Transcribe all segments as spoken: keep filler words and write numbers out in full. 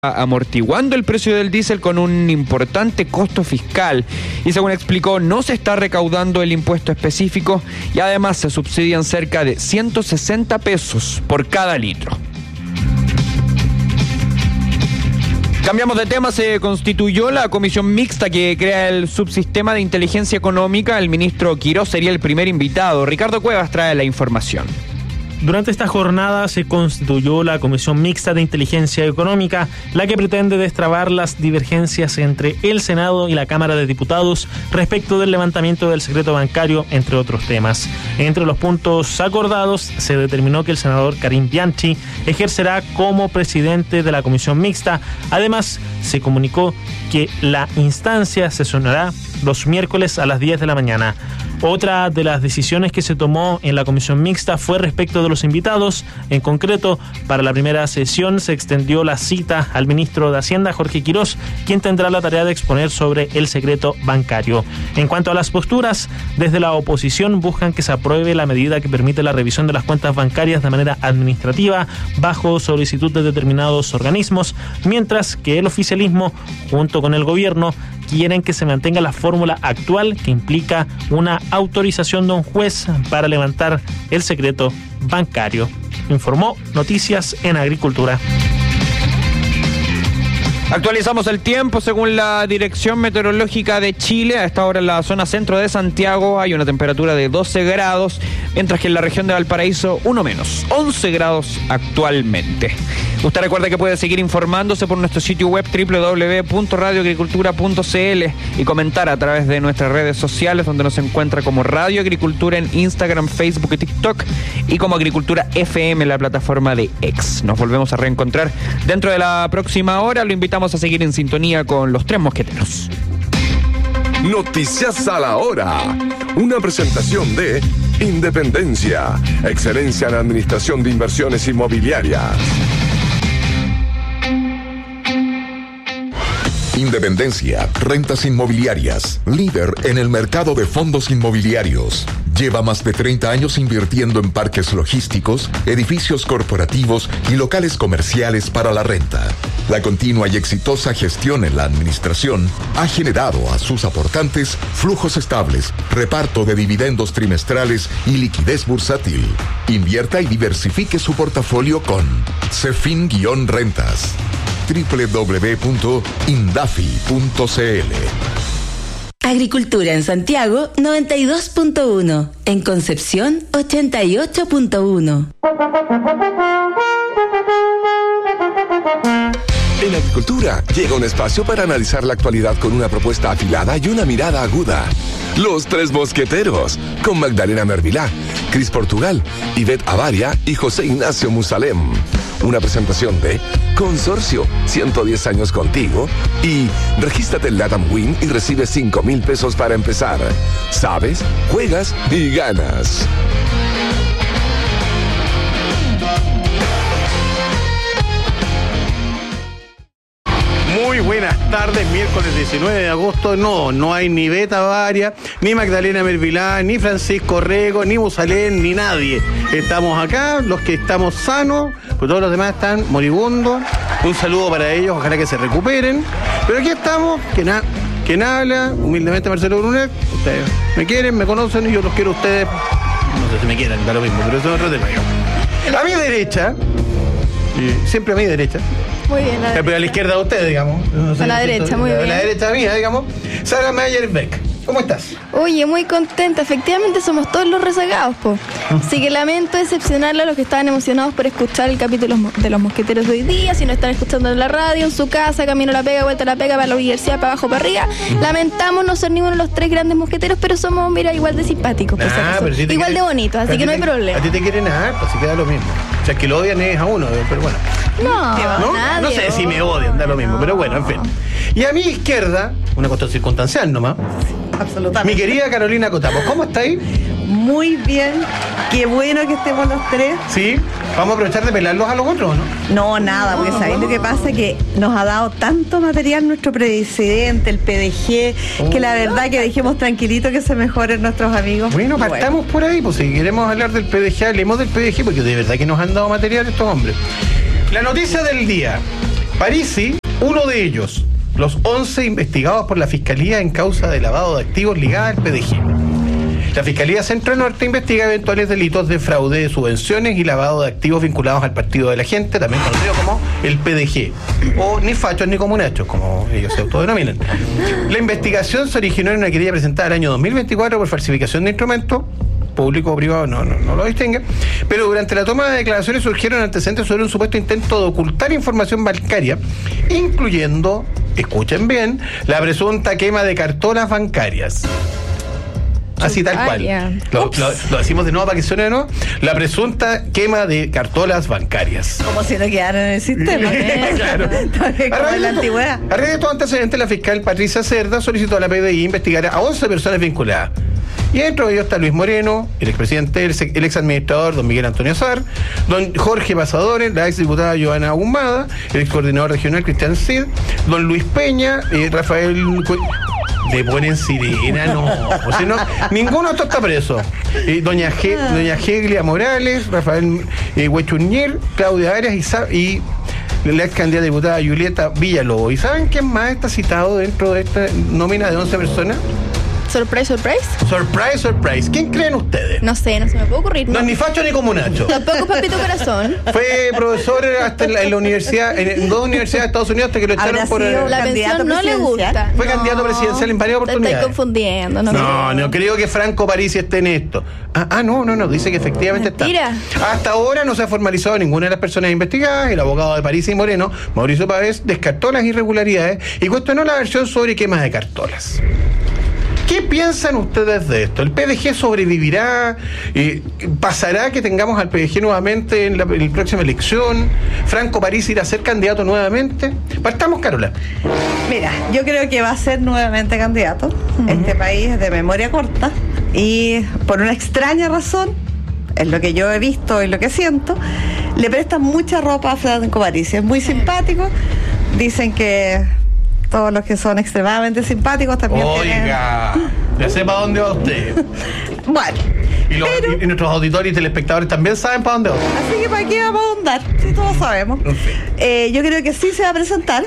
amortiguando el precio del diésel con un importante costo fiscal y, según explicó, no se está recaudando el impuesto específico y además se subsidian cerca de ciento sesenta pesos por cada litro. Cambiamos de tema. Se constituyó la comisión mixta que crea el subsistema de inteligencia económica. El ministro Quirós sería el primer invitado. Ricardo Cuevas trae la información. Durante esta jornada se constituyó la Comisión Mixta de Inteligencia Económica, la que pretende destrabar las divergencias entre el Senado y la Cámara de Diputados respecto del levantamiento del secreto bancario, entre otros temas. Entre los puntos acordados, se determinó que el senador Karim Bianchi ejercerá como presidente de la Comisión Mixta. Además, se comunicó que la instancia sesionará los miércoles a las diez de la mañana. Otra de las decisiones que se tomó en la comisión mixta fue respecto de los invitados. En concreto, para la primera sesión se extendió la cita al ministro de Hacienda, Jorge Quirós, quien tendrá la tarea de exponer sobre el secreto bancario. En cuanto a las posturas, desde la oposición buscan que se apruebe la medida que permite la revisión de las cuentas bancarias de manera administrativa bajo solicitud de determinados organismos, mientras que el oficialismo, junto con el gobierno, quieren que se mantenga la fórmula actual que implica una autorización de un juez para levantar el secreto bancario. Informó Noticias en Agricultura. Actualizamos el tiempo. Según la Dirección Meteorológica de Chile, a esta hora en la zona centro de Santiago hay una temperatura de doce grados, mientras que en la región de Valparaíso uno menos, once grados actualmente. Usted recuerda que puede seguir informándose por nuestro sitio web doble u doble u doble u punto radio agricultura punto c l y comentar a través de nuestras redes sociales, donde nos encuentra como Radio Agricultura en Instagram, Facebook y TikTok, y como Agricultura F M en la plataforma de X. Nos volvemos a reencontrar dentro de la próxima hora. Lo invitamos a seguir en sintonía con los Tres Mosqueteros. Noticias a la hora. Una presentación de Independencia, excelencia en administración de inversiones inmobiliarias. Independencia, rentas inmobiliarias, líder en el mercado de fondos inmobiliarios. Lleva más de treinta años invirtiendo en parques logísticos, edificios corporativos y locales comerciales para la renta. La continua y exitosa gestión en la administración ha generado a sus aportantes flujos estables, reparto de dividendos trimestrales y liquidez bursátil. Invierta y diversifique su portafolio con Cefin-Rentas. doble u doble u doble u punto indafi punto c l. Agricultura en Santiago noventa y dos punto uno, en Concepción ochenta y ocho punto uno. En Agricultura llega un espacio para analizar la actualidad con una propuesta afilada y una mirada aguda. Los Tres Mosqueteros, con Magdalena Mervilá, Cris Portugal, Ivette Avaria y José Ignacio Musalem. Una presentación de Consorcio, ciento diez años contigo, y regístrate en Latam Win y recibe cinco mil pesos para empezar. Sabes, juegas y ganas. Muy buenas tardes, miércoles diecinueve de agosto. No, no hay ni Beta Avaria, ni Magdalena Mervilá, ni Francisco Rego, ni Musalén, ni nadie. Estamos acá, los que estamos sanos, pues todos los demás están moribundos. Un saludo para ellos, ojalá que se recuperen. Pero aquí estamos, que na, quien habla, humildemente Marcelo Brunet. Ustedes me quieren, me conocen y yo los quiero a ustedes. No sé si me quieran, da lo mismo, pero eso es otro tema. A mi derecha, y siempre a mi derecha. Muy bien, la Pero a la izquierda de usted, digamos. No sé, a la derecha, muy a bien. A la derecha mía, digamos. Sara Mayer Beck. ¿Cómo estás? Oye, muy contenta. Efectivamente somos todos los rezagados, po. Así que lamento decepcionarle a los que estaban emocionados por escuchar el capítulo de los mosqueteros de hoy día. Si no están escuchando en la radio, en su casa, camino a la pega, vuelta a la pega, para la universidad, para abajo, para arriba. Lamentamos no ser ninguno de los tres grandes mosqueteros, pero somos, mira, igual de simpáticos. Por ah, si pero si igual quiere, de bonitos, así que no hay te, problema. A ti te quieren nada, pues si queda lo mismo. O sea, que lo odian es a uno, pero bueno. No, ¿No? nadie, no sé oh, si me odian, da lo mismo, no. pero bueno, en fin. Y a mi izquierda, una cuestión circunstancial nomás. Absolutamente. Mi querida Carolina Cotapos, ¿cómo estáis? Muy bien, qué bueno que estemos los tres. Sí, vamos a aprovechar de pelarlos a los otros, ¿no? No, nada, porque ¿sabéis lo que pasa? Que nos ha dado tanto material nuestro presidente, el P D G, oh, que la verdad que dejemos tranquilito que se mejoren nuestros amigos. Bueno, partamos bueno. por ahí, pues si queremos hablar del P D G, hablemos del P D G, porque de verdad que nos han dado material estos hombres. La noticia del día. Parisi, uno de ellos, los once investigados por la Fiscalía en causa de lavado de activos ligada al P D G. La Fiscalía Centro Norte investiga eventuales delitos de fraude de subvenciones y lavado de activos vinculados al Partido de la Gente, también conocido como el P D G, o ni fachos ni comunachos, como ellos se autodenominan. La investigación se originó en una querella presentada el año dos mil veinticuatro por falsificación de instrumentos, público o privado no, no, no lo distingue, pero durante la toma de declaraciones surgieron antecedentes sobre un supuesto intento de ocultar información bancaria, incluyendo, escuchen bien, la presunta quema de cartolas bancarias. Así tal cual. Lo, lo, lo decimos de nuevo para que suene de nuevo. La presunta quema de cartolas bancarias. Como si no quedaran en el sistema. Claro. Como en la antigüedad. A raíz de estos antecedentes, la fiscal Patricia Cerda solicitó a la P D I investigar a once personas vinculadas. Y dentro de ellos está Luis Moreno, el expresidente, el, el ex administrador don Miguel Antonio Azar, don Jorge Pasadores, la ex diputada Joana Ahumada, el ex coordinador regional Cristian Cid, don Luis Peña, eh, Rafael... De ponen sirena, no. O sea, no, ninguno de estos está preso. Eh, doña, G, doña Geglia Morales, Rafael eh, Huechurnier, Claudia Arias y, y la ex candidata diputada Julieta Villalobos. ¿Y saben quién más está citado dentro de esta nómina de once personas? Surprise, surprise. Surprise, surprise. ¿Quién creen ustedes? No sé, no se me puede ocurrir. No, No, no ni facho ni comunacho. Tampoco Papito Corazón. Fue profesor hasta en la, en la universidad, en, en dos universidades de Estados Unidos hasta que lo echaron por... sido La pensión no le gusta. Fue No, candidato presidencial en varias oportunidades. Te estoy confundiendo. No, No, creo. no creo que Franco Parisi esté en esto. Ah, ah, no, no, no, dice que efectivamente Mentira. está. Hasta ahora no se ha formalizado ninguna de las personas investigadas. El abogado de Parisi y Moreno, Mauricio Pávez, descartó las irregularidades y cuestionó la versión sobre quemas de cartolas. ¿Qué piensan ustedes de esto? ¿El P D G sobrevivirá? Eh, ¿Pasará que tengamos al P D G nuevamente en la, en la próxima elección? ¿Franco Parisi irá a ser candidato nuevamente? Partamos, Carola. Mira, yo creo que va a ser nuevamente candidato. Uh-huh. Este país es de memoria corta y por una extraña razón, es lo que yo he visto y lo que siento, le prestan mucha ropa a Franco Parisi. Es muy simpático. Dicen que todos los que son extremadamente simpáticos también. Oiga, tienen... ya sé para dónde va usted. Bueno. Y, los, pero... y, y nuestros auditores y telespectadores también saben para dónde va. Así que para qué vamos a ahondar, si todos sabemos. Okay. Eh, yo creo que sí se va a presentar.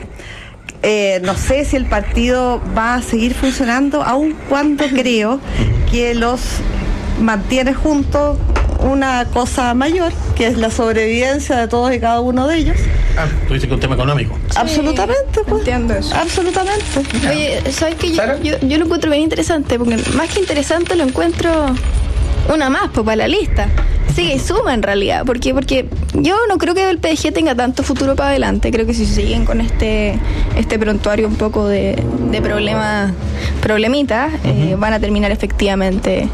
Eh, no sé si el partido va a seguir funcionando, aun cuando creo que los mantiene juntos una cosa mayor, que es la sobrevivencia de todos y cada uno de ellos. Ah, tú dices que es un tema económico. Sí, absolutamente, pues. Entiendo eso. Absolutamente. Oye, ¿sabes qué? Yo, yo, yo lo encuentro bien interesante, porque más que interesante lo encuentro una más, pues, para la lista. Sigue y suma en realidad, porque porque yo no creo que el P D G tenga tanto futuro para adelante. Creo que si siguen con este este prontuario un poco de, de problemas, problemitas, uh-huh. eh, van a terminar efectivamente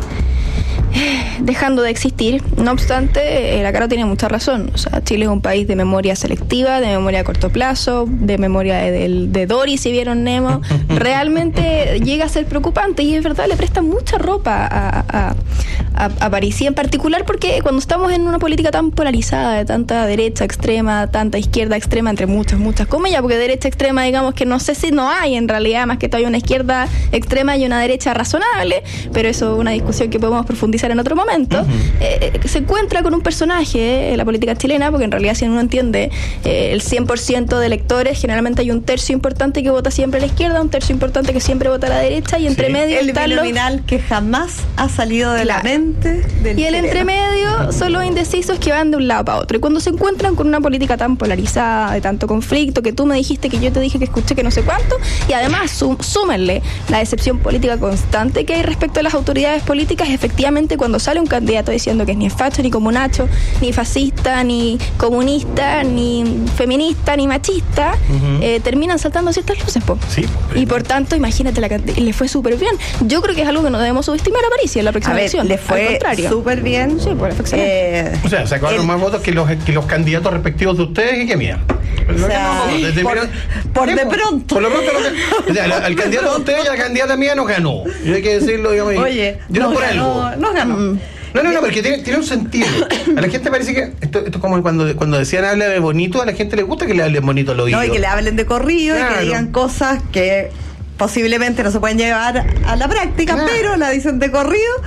dejando de existir. No obstante, eh, la Caro tiene mucha razón. O sea, Chile es un país de memoria selectiva, de memoria a corto plazo, de memoria de, de, de Dory, si vieron Nemo. Realmente llega a ser preocupante y es verdad, le prestan mucha ropa a, a, a, a Parisi, en particular porque cuando estamos en una política tan polarizada, de tanta derecha extrema, tanta izquierda extrema, entre muchas, muchas comillas, porque derecha extrema, digamos que no sé si no hay en realidad, más que todavía una izquierda extrema y una derecha razonable, pero eso es una discusión que podemos profundizar en otro momento. Uh-huh. eh, se encuentra con un personaje en eh, la política chilena, porque en realidad si uno entiende eh, el cien por ciento de electores, generalmente hay un tercio importante que vota siempre a la izquierda, un tercio importante que siempre vota a la derecha, y entre sí. medio el está binominal los... que jamás ha salido de claro. la mente del y el chileno. Entremedio son los indecisos que van de un lado para otro, y cuando se encuentran con una política tan polarizada, de tanto conflicto, que tú me dijiste, que yo te dije que escuché que no sé cuánto, y además sum, súmenle la decepción política constante que hay respecto a las autoridades políticas, efectivamente cuando sale un candidato diciendo que es ni facho, ni comunacho, ni fascista, ni comunista, ni feminista, ni machista, uh-huh. eh, terminan saltando ciertas luces, po. Sí, y por tanto, imagínate, la cantidad, le fue súper bien. Yo creo que es algo que no debemos subestimar a Parisi en la próxima a ver, elección. Le fue súper bien. Sí, pues eh, o sea, sacaron el... más votos que los, que los candidatos respectivos de ustedes y que mía. O sea, no, desde por, mira, por de pronto. Por lo pronto, lo, o sea, al candidato de ustedes y a la candidata mía no ganó. Yo hay que decirlo, digamos. Oye, yo no por ganó, algo. No ganó. Mm. No, no, no, porque tiene, tiene un sentido. A la gente parece que esto, esto es como cuando, cuando decían habla de bonito, a la gente le gusta que le hablen bonito al oído. No, y que le hablen de corrido, claro. Y que digan cosas que posiblemente no se pueden llevar a la práctica, claro. Pero la dicen de corrido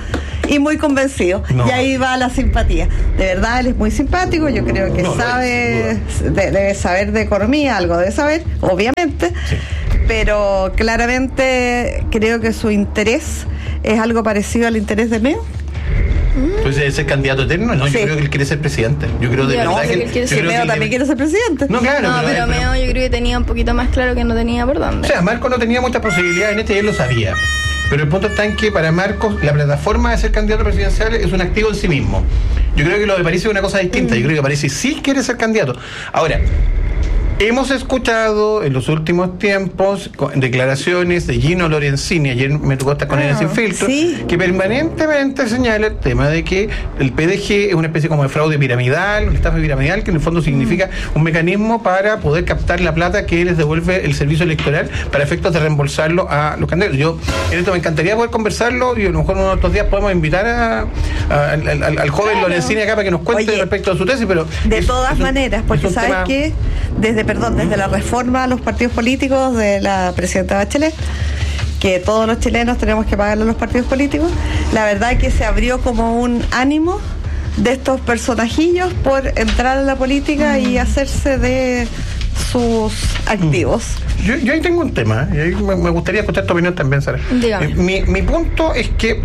y muy convencido. No. Y ahí va la simpatía. De verdad, él es muy simpático, yo creo que No, sabe, no de- debe saber de economía, algo debe saber, obviamente, Sí. pero claramente creo que su interés es algo parecido al interés de Meo. Entonces, ¿debe ser candidato eterno? No, Sí. yo creo que él quiere ser presidente. Yo creo de Yo verdad creo que, que él quiere yo ser creo Meo que también él- quiere ser presidente. No, claro, No, pero pero- Meo yo creo que tenía un poquito más claro que no tenía por dónde. O sea, Marcos no tenía muchas posibilidades en este y él lo sabía. Pero el punto está en que para Marcos la plataforma de ser candidato presidencial es un activo en sí mismo. Yo creo que lo de París es una cosa distinta. Yo creo que París sí quiere ser candidato. Ahora, hemos escuchado en los últimos tiempos con- declaraciones de Gino Lorenzini, ayer me tocó estar con él en Ah, Sin Filtro, sí. que permanentemente señala el tema de que el P D G es una especie como de fraude piramidal, una estafa piramidal, que en el fondo significa un mecanismo para poder captar la plata que les devuelve el servicio electoral para efectos de reembolsarlo a los candidatos. Yo en esto me encantaría poder conversarlo y a lo mejor uno de estos días podemos invitar a, a- al, al- al joven Claro. Lorenzini acá para que nos cuente Oye, respecto a su tesis, pero De es- todas es un- maneras, porque es un sabes tema- que desde, perdón, desde la reforma a los partidos políticos de la presidenta Bachelet, que todos los chilenos tenemos que pagarle a los partidos políticos, la verdad es que se abrió como un ánimo de estos personajillos por entrar a la política y hacerse de sus activos. Yo, yo ahí tengo un tema, y ahí me, me gustaría escuchar tu opinión también, Sara. Dígame. Eh, mi, mi punto es que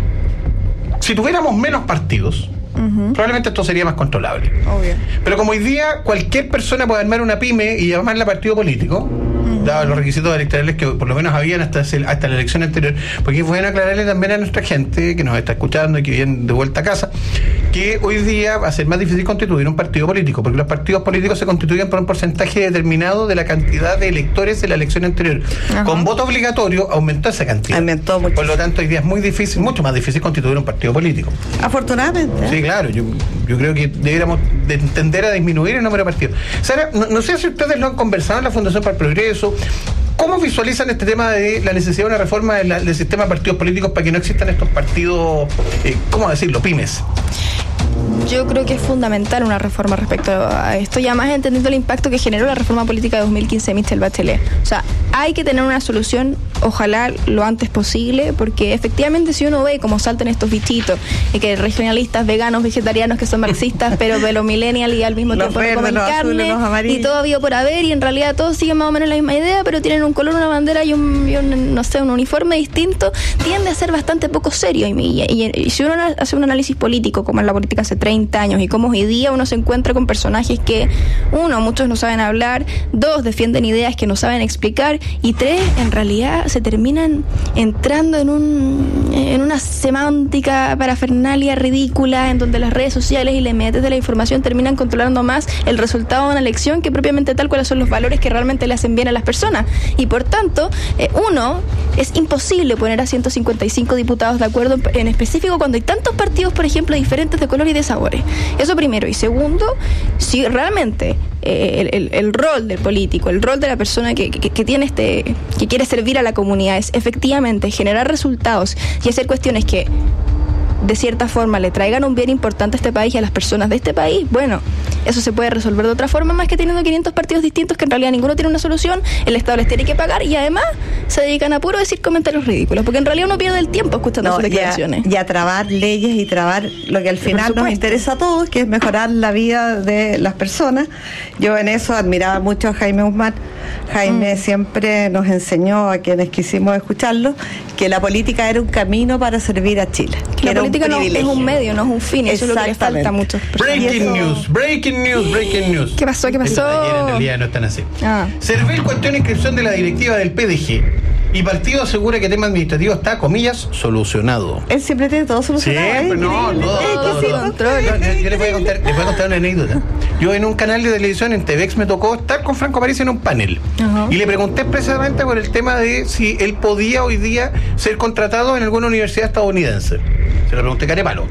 si tuviéramos menos partidos, probablemente esto sería más controlable. Obvio. Pero como hoy día cualquier persona puede armar una pyme y llamarla partido político, dados los requisitos electorales que por lo menos habían hasta, ese- hasta la elección anterior, porque es bueno aclararle también a nuestra gente que nos está escuchando y que viene de vuelta a casa, que hoy día va a ser más difícil constituir un partido político, porque los partidos políticos se constituyen por un porcentaje determinado de la cantidad de electores de la elección anterior. Ajá. Con voto obligatorio aumentó esa cantidad. Aumentó mucho. Por lo tanto, hoy día es muy difícil, mucho más difícil constituir un partido político. Afortunadamente. ¿eh? Sí, claro, yo, yo creo que deberíamos de tender a disminuir el número de partidos. Sara, no, no sé si ustedes lo han conversado en la Fundación para el Progreso. ¿Cómo visualizan este tema de la necesidad de una reforma de la- del sistema de partidos políticos para que no existan estos partidos, eh, ¿cómo decirlo?, pymes? Yo creo que es fundamental una reforma respecto a esto, y además entendiendo el impacto que generó la reforma política de dos mil quince de Michelle Bachelet. O sea, hay que tener una solución, ojalá lo antes posible, porque efectivamente si uno ve cómo saltan estos bichitos, y que regionalistas, veganos, vegetarianos que son marxistas, pero de los millennials y al mismo Los tiempo no verdes, comen los azules, carne, los amarillos. y todo habido por haber, y en realidad todos siguen más o menos la misma idea, pero tienen un color, una bandera y un, y un, no sé, un uniforme distinto, tiende a ser bastante poco serio. Y, y- y- y si uno hace un análisis político, como es la política hace treinta años, y como hoy día uno se encuentra con personajes que, uno, muchos no saben hablar, dos, defienden ideas que no saben explicar, y tres, en realidad se terminan entrando en un en una semántica parafernalia ridícula, en donde las redes sociales y la inmediatez de la información terminan controlando más el resultado de una elección que propiamente tal cuáles son los valores que realmente le hacen bien a las personas. Y por tanto, eh, uno, es imposible poner a ciento cincuenta y cinco diputados de acuerdo en, en específico cuando hay tantos partidos, por ejemplo, diferentes de color y de sabores. Eso primero. Y segundo, si realmente eh, el, el- el rol del político, el rol de la persona que, que- que tiene este, que quiere servir a la comunidad es efectivamente generar resultados y hacer cuestiones que de cierta forma le traigan un bien importante a este país y a las personas de este país, bueno, eso se puede resolver de otra forma más que teniendo quinientos partidos distintos que en realidad ninguno tiene una solución, el Estado les tiene que pagar y además se dedican a puro decir comentarios ridículos, porque en realidad uno pierde el tiempo escuchando No, sus y a, declaraciones. y a trabar leyes y trabar lo que al final nos supuesto. interesa a todos, que es mejorar la vida de las personas. Yo en eso admiraba mucho a Jaime Guzmán. Jaime Mm. siempre nos enseñó a quienes quisimos escucharlo que la política era un camino para servir a Chile. que La era un política no es privilegio. un medio, no es un fin, eso es lo que le falta a muchos personas. Breaking eso- news, breaking news, breaking news. ¿Qué pasó? ¿Qué pasó? Ayer en realidad no están así. Ah. Servil cuestiona inscripción de la directiva del P D G y partido asegura que tema administrativo está, comillas, solucionado. Él siempre tiene todo solucionado. Siempre, ¿eh? no, Increíble. no, Es no, exquisito. no. control. No, yo, yo les voy a contar, les voy a contar una anécdota. Yo en un canal de televisión en T V X me tocó estar con Franco París en un panel. Ajá. Y le pregunté precisamente por el tema de si él podía hoy día ser contratado en alguna universidad estadounidense. Se lo pregunté carepalo.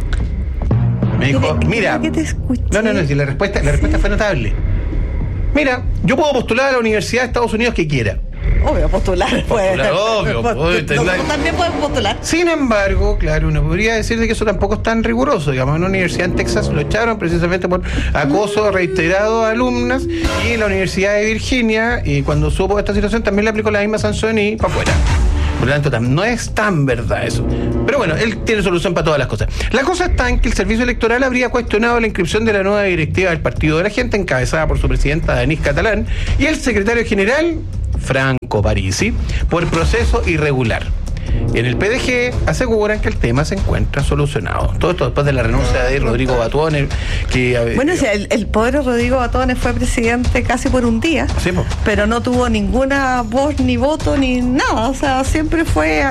Me dijo, Creo- mira. creo que te escuché. No, no, no, si la respuesta, la respuesta fue notable. Mira, yo puedo postular a la universidad de Estados Unidos que quiera. Obvio, postular. puede. Postular, obvio, Post- puede tener- Nosotros también podemos postular. Sin embargo, claro, uno podría decir de que eso tampoco es tan riguroso. Digamos, en una universidad en Texas lo echaron precisamente por acoso reiterado a alumnas, y en la Universidad de Virginia, y cuando supo esta situación, también le aplicó la misma sanción y para afuera. Por lo tanto, no es tan verdad eso. Pero bueno, él tiene solución para todas las cosas. La cosa está en que el Servicio Electoral habría cuestionado la inscripción de la nueva directiva del Partido de la Gente, encabezada por su presidenta Denise Catalán, y el secretario general, Franco Parisi, por proceso irregular. En el P D G aseguran que el tema se encuentra solucionado. Todo esto después de la renuncia de Rodrigo Batuones. Que, bueno, o sea, el, el pobre Rodrigo Batuones fue presidente casi por un día, sí, pero no tuvo ninguna voz, ni voto, ni nada. O sea, siempre fue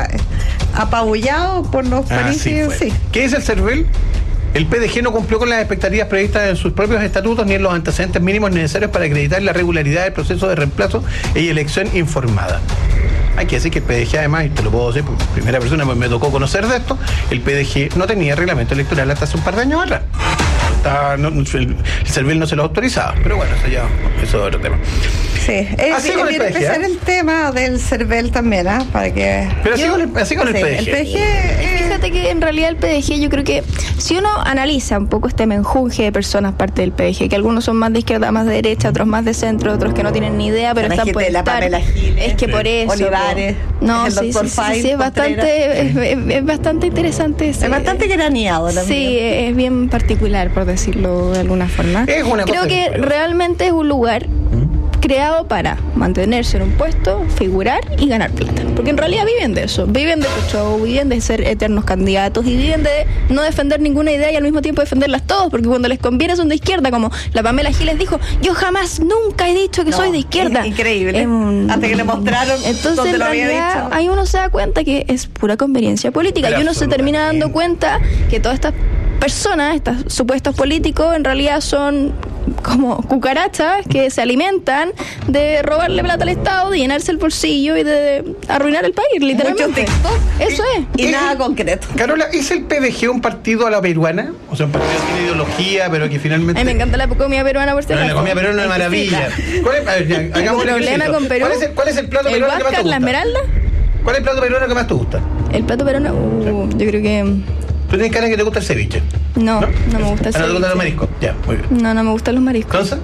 apabullado por los parisienses. Sí. ¿Qué es el CERVEL? El P D G no cumplió con las expectativas previstas en sus propios estatutos ni en los antecedentes mínimos necesarios para acreditar la regularidad del proceso de reemplazo y elección informada. Hay que decir que el P D G, además, y te lo puedo decir por primera persona, pues me tocó conocer de esto, el P D G no tenía reglamento electoral hasta hace un par de años atrás. Estaba, no, el, el CERVEL no se lo autorizaba, pero bueno, eso ya eso es otro tema. Sí, eh, así con el P D G. Empezar el tema del CERVEL también, ¿ah? ¿eh? Para que... Pero así, yo, con, el, así con sí, el P D G. El P D G eh... Fíjate que en realidad el P D G, yo creo que si uno analiza un poco este menjunje de personas parte del P D G, que algunos son más de izquierda, más de derecha, otros más de centro, otros que no tienen ni idea, pero la están por estar. Pamela Giles, es que sí. Por eso. Olivares. No, el sí, sí, sí, sí, sí, es bastante, es, es, es bastante interesante. Ese, es bastante craneado también. Sí, es bien particular, por decirlo de alguna forma. Es una Creo cosa que realmente es un lugar creado para mantenerse en un puesto, figurar y ganar plata. Porque en realidad viven de eso, viven de su show, viven de ser eternos candidatos y viven de no defender ninguna idea y al mismo tiempo defenderlas todos, porque cuando les conviene son de izquierda, como la Pamela Giles dijo, yo jamás, nunca he dicho que no, soy de izquierda. Increíble. Eh, Hasta que le mostraron entonces donde en lo había realidad dicho. Ahí uno se da cuenta que es pura conveniencia política y uno se termina dando cuenta que todas estas personas, estos supuestos políticos, en realidad son como cucarachas que se alimentan de robarle plata al Estado, de llenarse el bolsillo y de arruinar el país, literalmente. Eso es. Y, y nada concreto. Carola, ¿es el P D G un partido a la peruana? O sea, un partido que tiene ideología, pero que finalmente... A mí me encanta la comida peruana, por cierto. La comida peruana es una maravilla. ¿Cuál es, a ver, ya, hagamos el problema con Perú? ¿Cuál es el, cuál es el plato ¿El peruano que más te gusta? ¿La Esmeralda? ¿Cuál es el plato peruano que más te gusta? El plato peruano, uh, yo creo que... ¿Tú tienes cara que te gusta el ceviche? No, no, no me gusta el ceviche. ¿No te gustan los mariscos? Ya, muy bien. No, no me gustan los mariscos. ¿Entonces?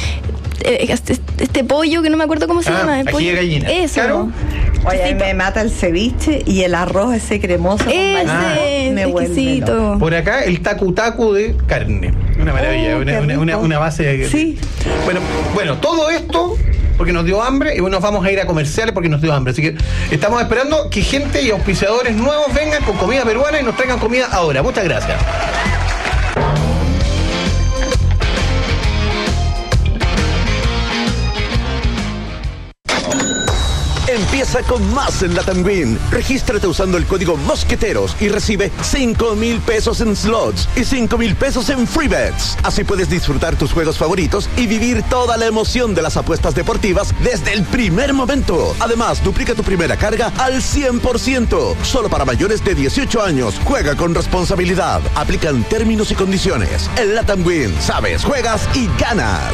Este, este pollo que no me acuerdo cómo se ah, llama. El ají pollo. de gallina. Eso. Claro. Oye, sí, me mata el ceviche y el arroz ese cremoso. Ese, ah, me exquisito. Por acá el tacu tacu de carne. Una maravilla, oh, una, una, una, una base de... Sí. Bueno, bueno, todo esto porque nos dio hambre y bueno, nos vamos a ir a comerciales porque nos dio hambre. Así que estamos esperando que gente y auspiciadores nuevos vengan con comida peruana y nos traigan comida ahora. Muchas gracias. Empieza con más en Latam Win. Regístrate usando el código Mosqueteros y recibe cinco mil pesos en slots y cinco mil pesos en free bets. Así puedes disfrutar tus juegos favoritos y vivir toda la emoción de las apuestas deportivas desde el primer momento. Además, duplica tu primera carga al cien por ciento. Solo para mayores de dieciocho años. Juega con responsabilidad. Aplican términos y condiciones. En Latam Win, sabes, juegas y ganas.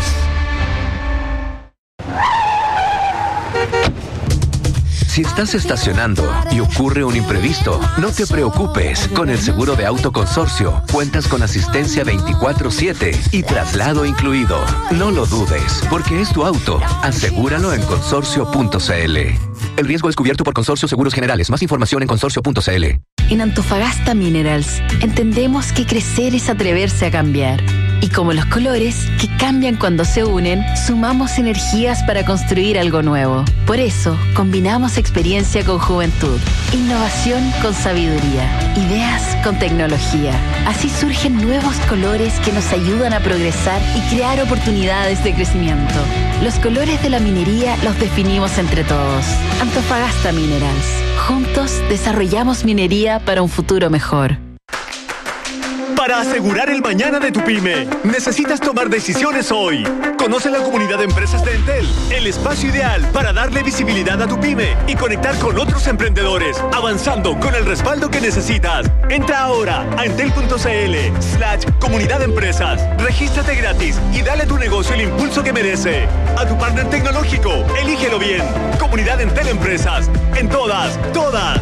Si estás estacionando y ocurre un imprevisto, no te preocupes. Con el seguro de auto Consorcio, cuentas con asistencia veinticuatro siete y traslado incluido. No lo dudes, porque es tu auto. Asegúralo en consorcio punto c l. El riesgo es cubierto por Consorcio Seguros Generales. Más información en consorcio punto c l. En Antofagasta Minerals, entendemos que crecer es atreverse a cambiar. Y como los colores, que cambian cuando se unen, sumamos energías para construir algo nuevo. Por eso, combinamos experiencia con juventud, innovación con sabiduría, ideas con tecnología. Así surgen nuevos colores que nos ayudan a progresar y crear oportunidades de crecimiento. Los colores de la minería los definimos entre todos. Antofagasta Minerals. Juntos desarrollamos minería para un futuro mejor. Para asegurar el mañana de tu pyme, necesitas tomar decisiones hoy. Conoce la comunidad de empresas de Entel, el espacio ideal para darle visibilidad a tu pyme y conectar con otros emprendedores, avanzando con el respaldo que necesitas. Entra ahora a entel punto c l slash comunidad de empresas. Regístrate gratis y dale a tu negocio el impulso que merece. A tu partner tecnológico, elígelo bien. Comunidad Entel Empresas. En todas, todas.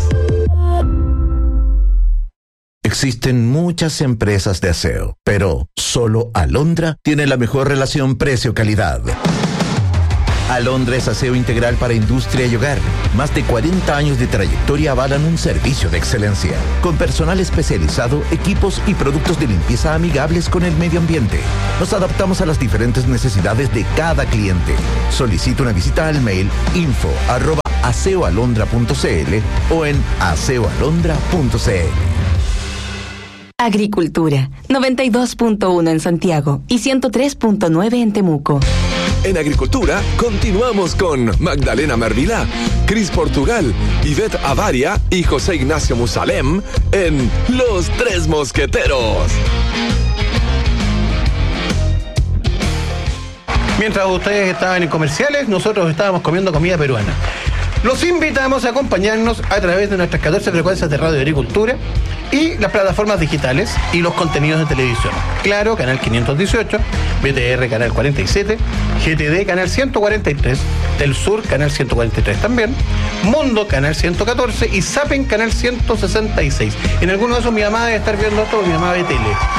Existen muchas empresas de aseo, pero solo Alondra tiene la mejor relación precio-calidad. Alondra es aseo integral para industria y hogar. Más de cuarenta años de trayectoria avalan un servicio de excelencia, con personal especializado, equipos y productos de limpieza amigables con el medio ambiente. Nos adaptamos a las diferentes necesidades de cada cliente. Solicita una visita al mail info arroba aseoalondra punto cl o en aseoalondra punto cl. Agricultura, noventa y dos punto uno en Santiago y ciento tres punto nueve en Temuco. En Agricultura continuamos con Magdalena Mervilá, Cris Portugal, Ivette Avaria y José Ignacio Musalem en Los Tres Mosqueteros. Mientras ustedes estaban en comerciales, nosotros estábamos comiendo comida peruana. Los invitamos a acompañarnos a través de nuestras catorce frecuencias de Radio Agricultura y las plataformas digitales y los contenidos de televisión. Claro, canal quinientos dieciocho, B T R canal cuarenta y siete, G T D canal ciento cuarenta y tres, Telsur canal ciento cuarenta y tres también, Mundo canal ciento catorce y Zapping canal ciento sesenta y seis. En alguno de esos mi mamá debe estar viendo esto, mi mamá ve tele.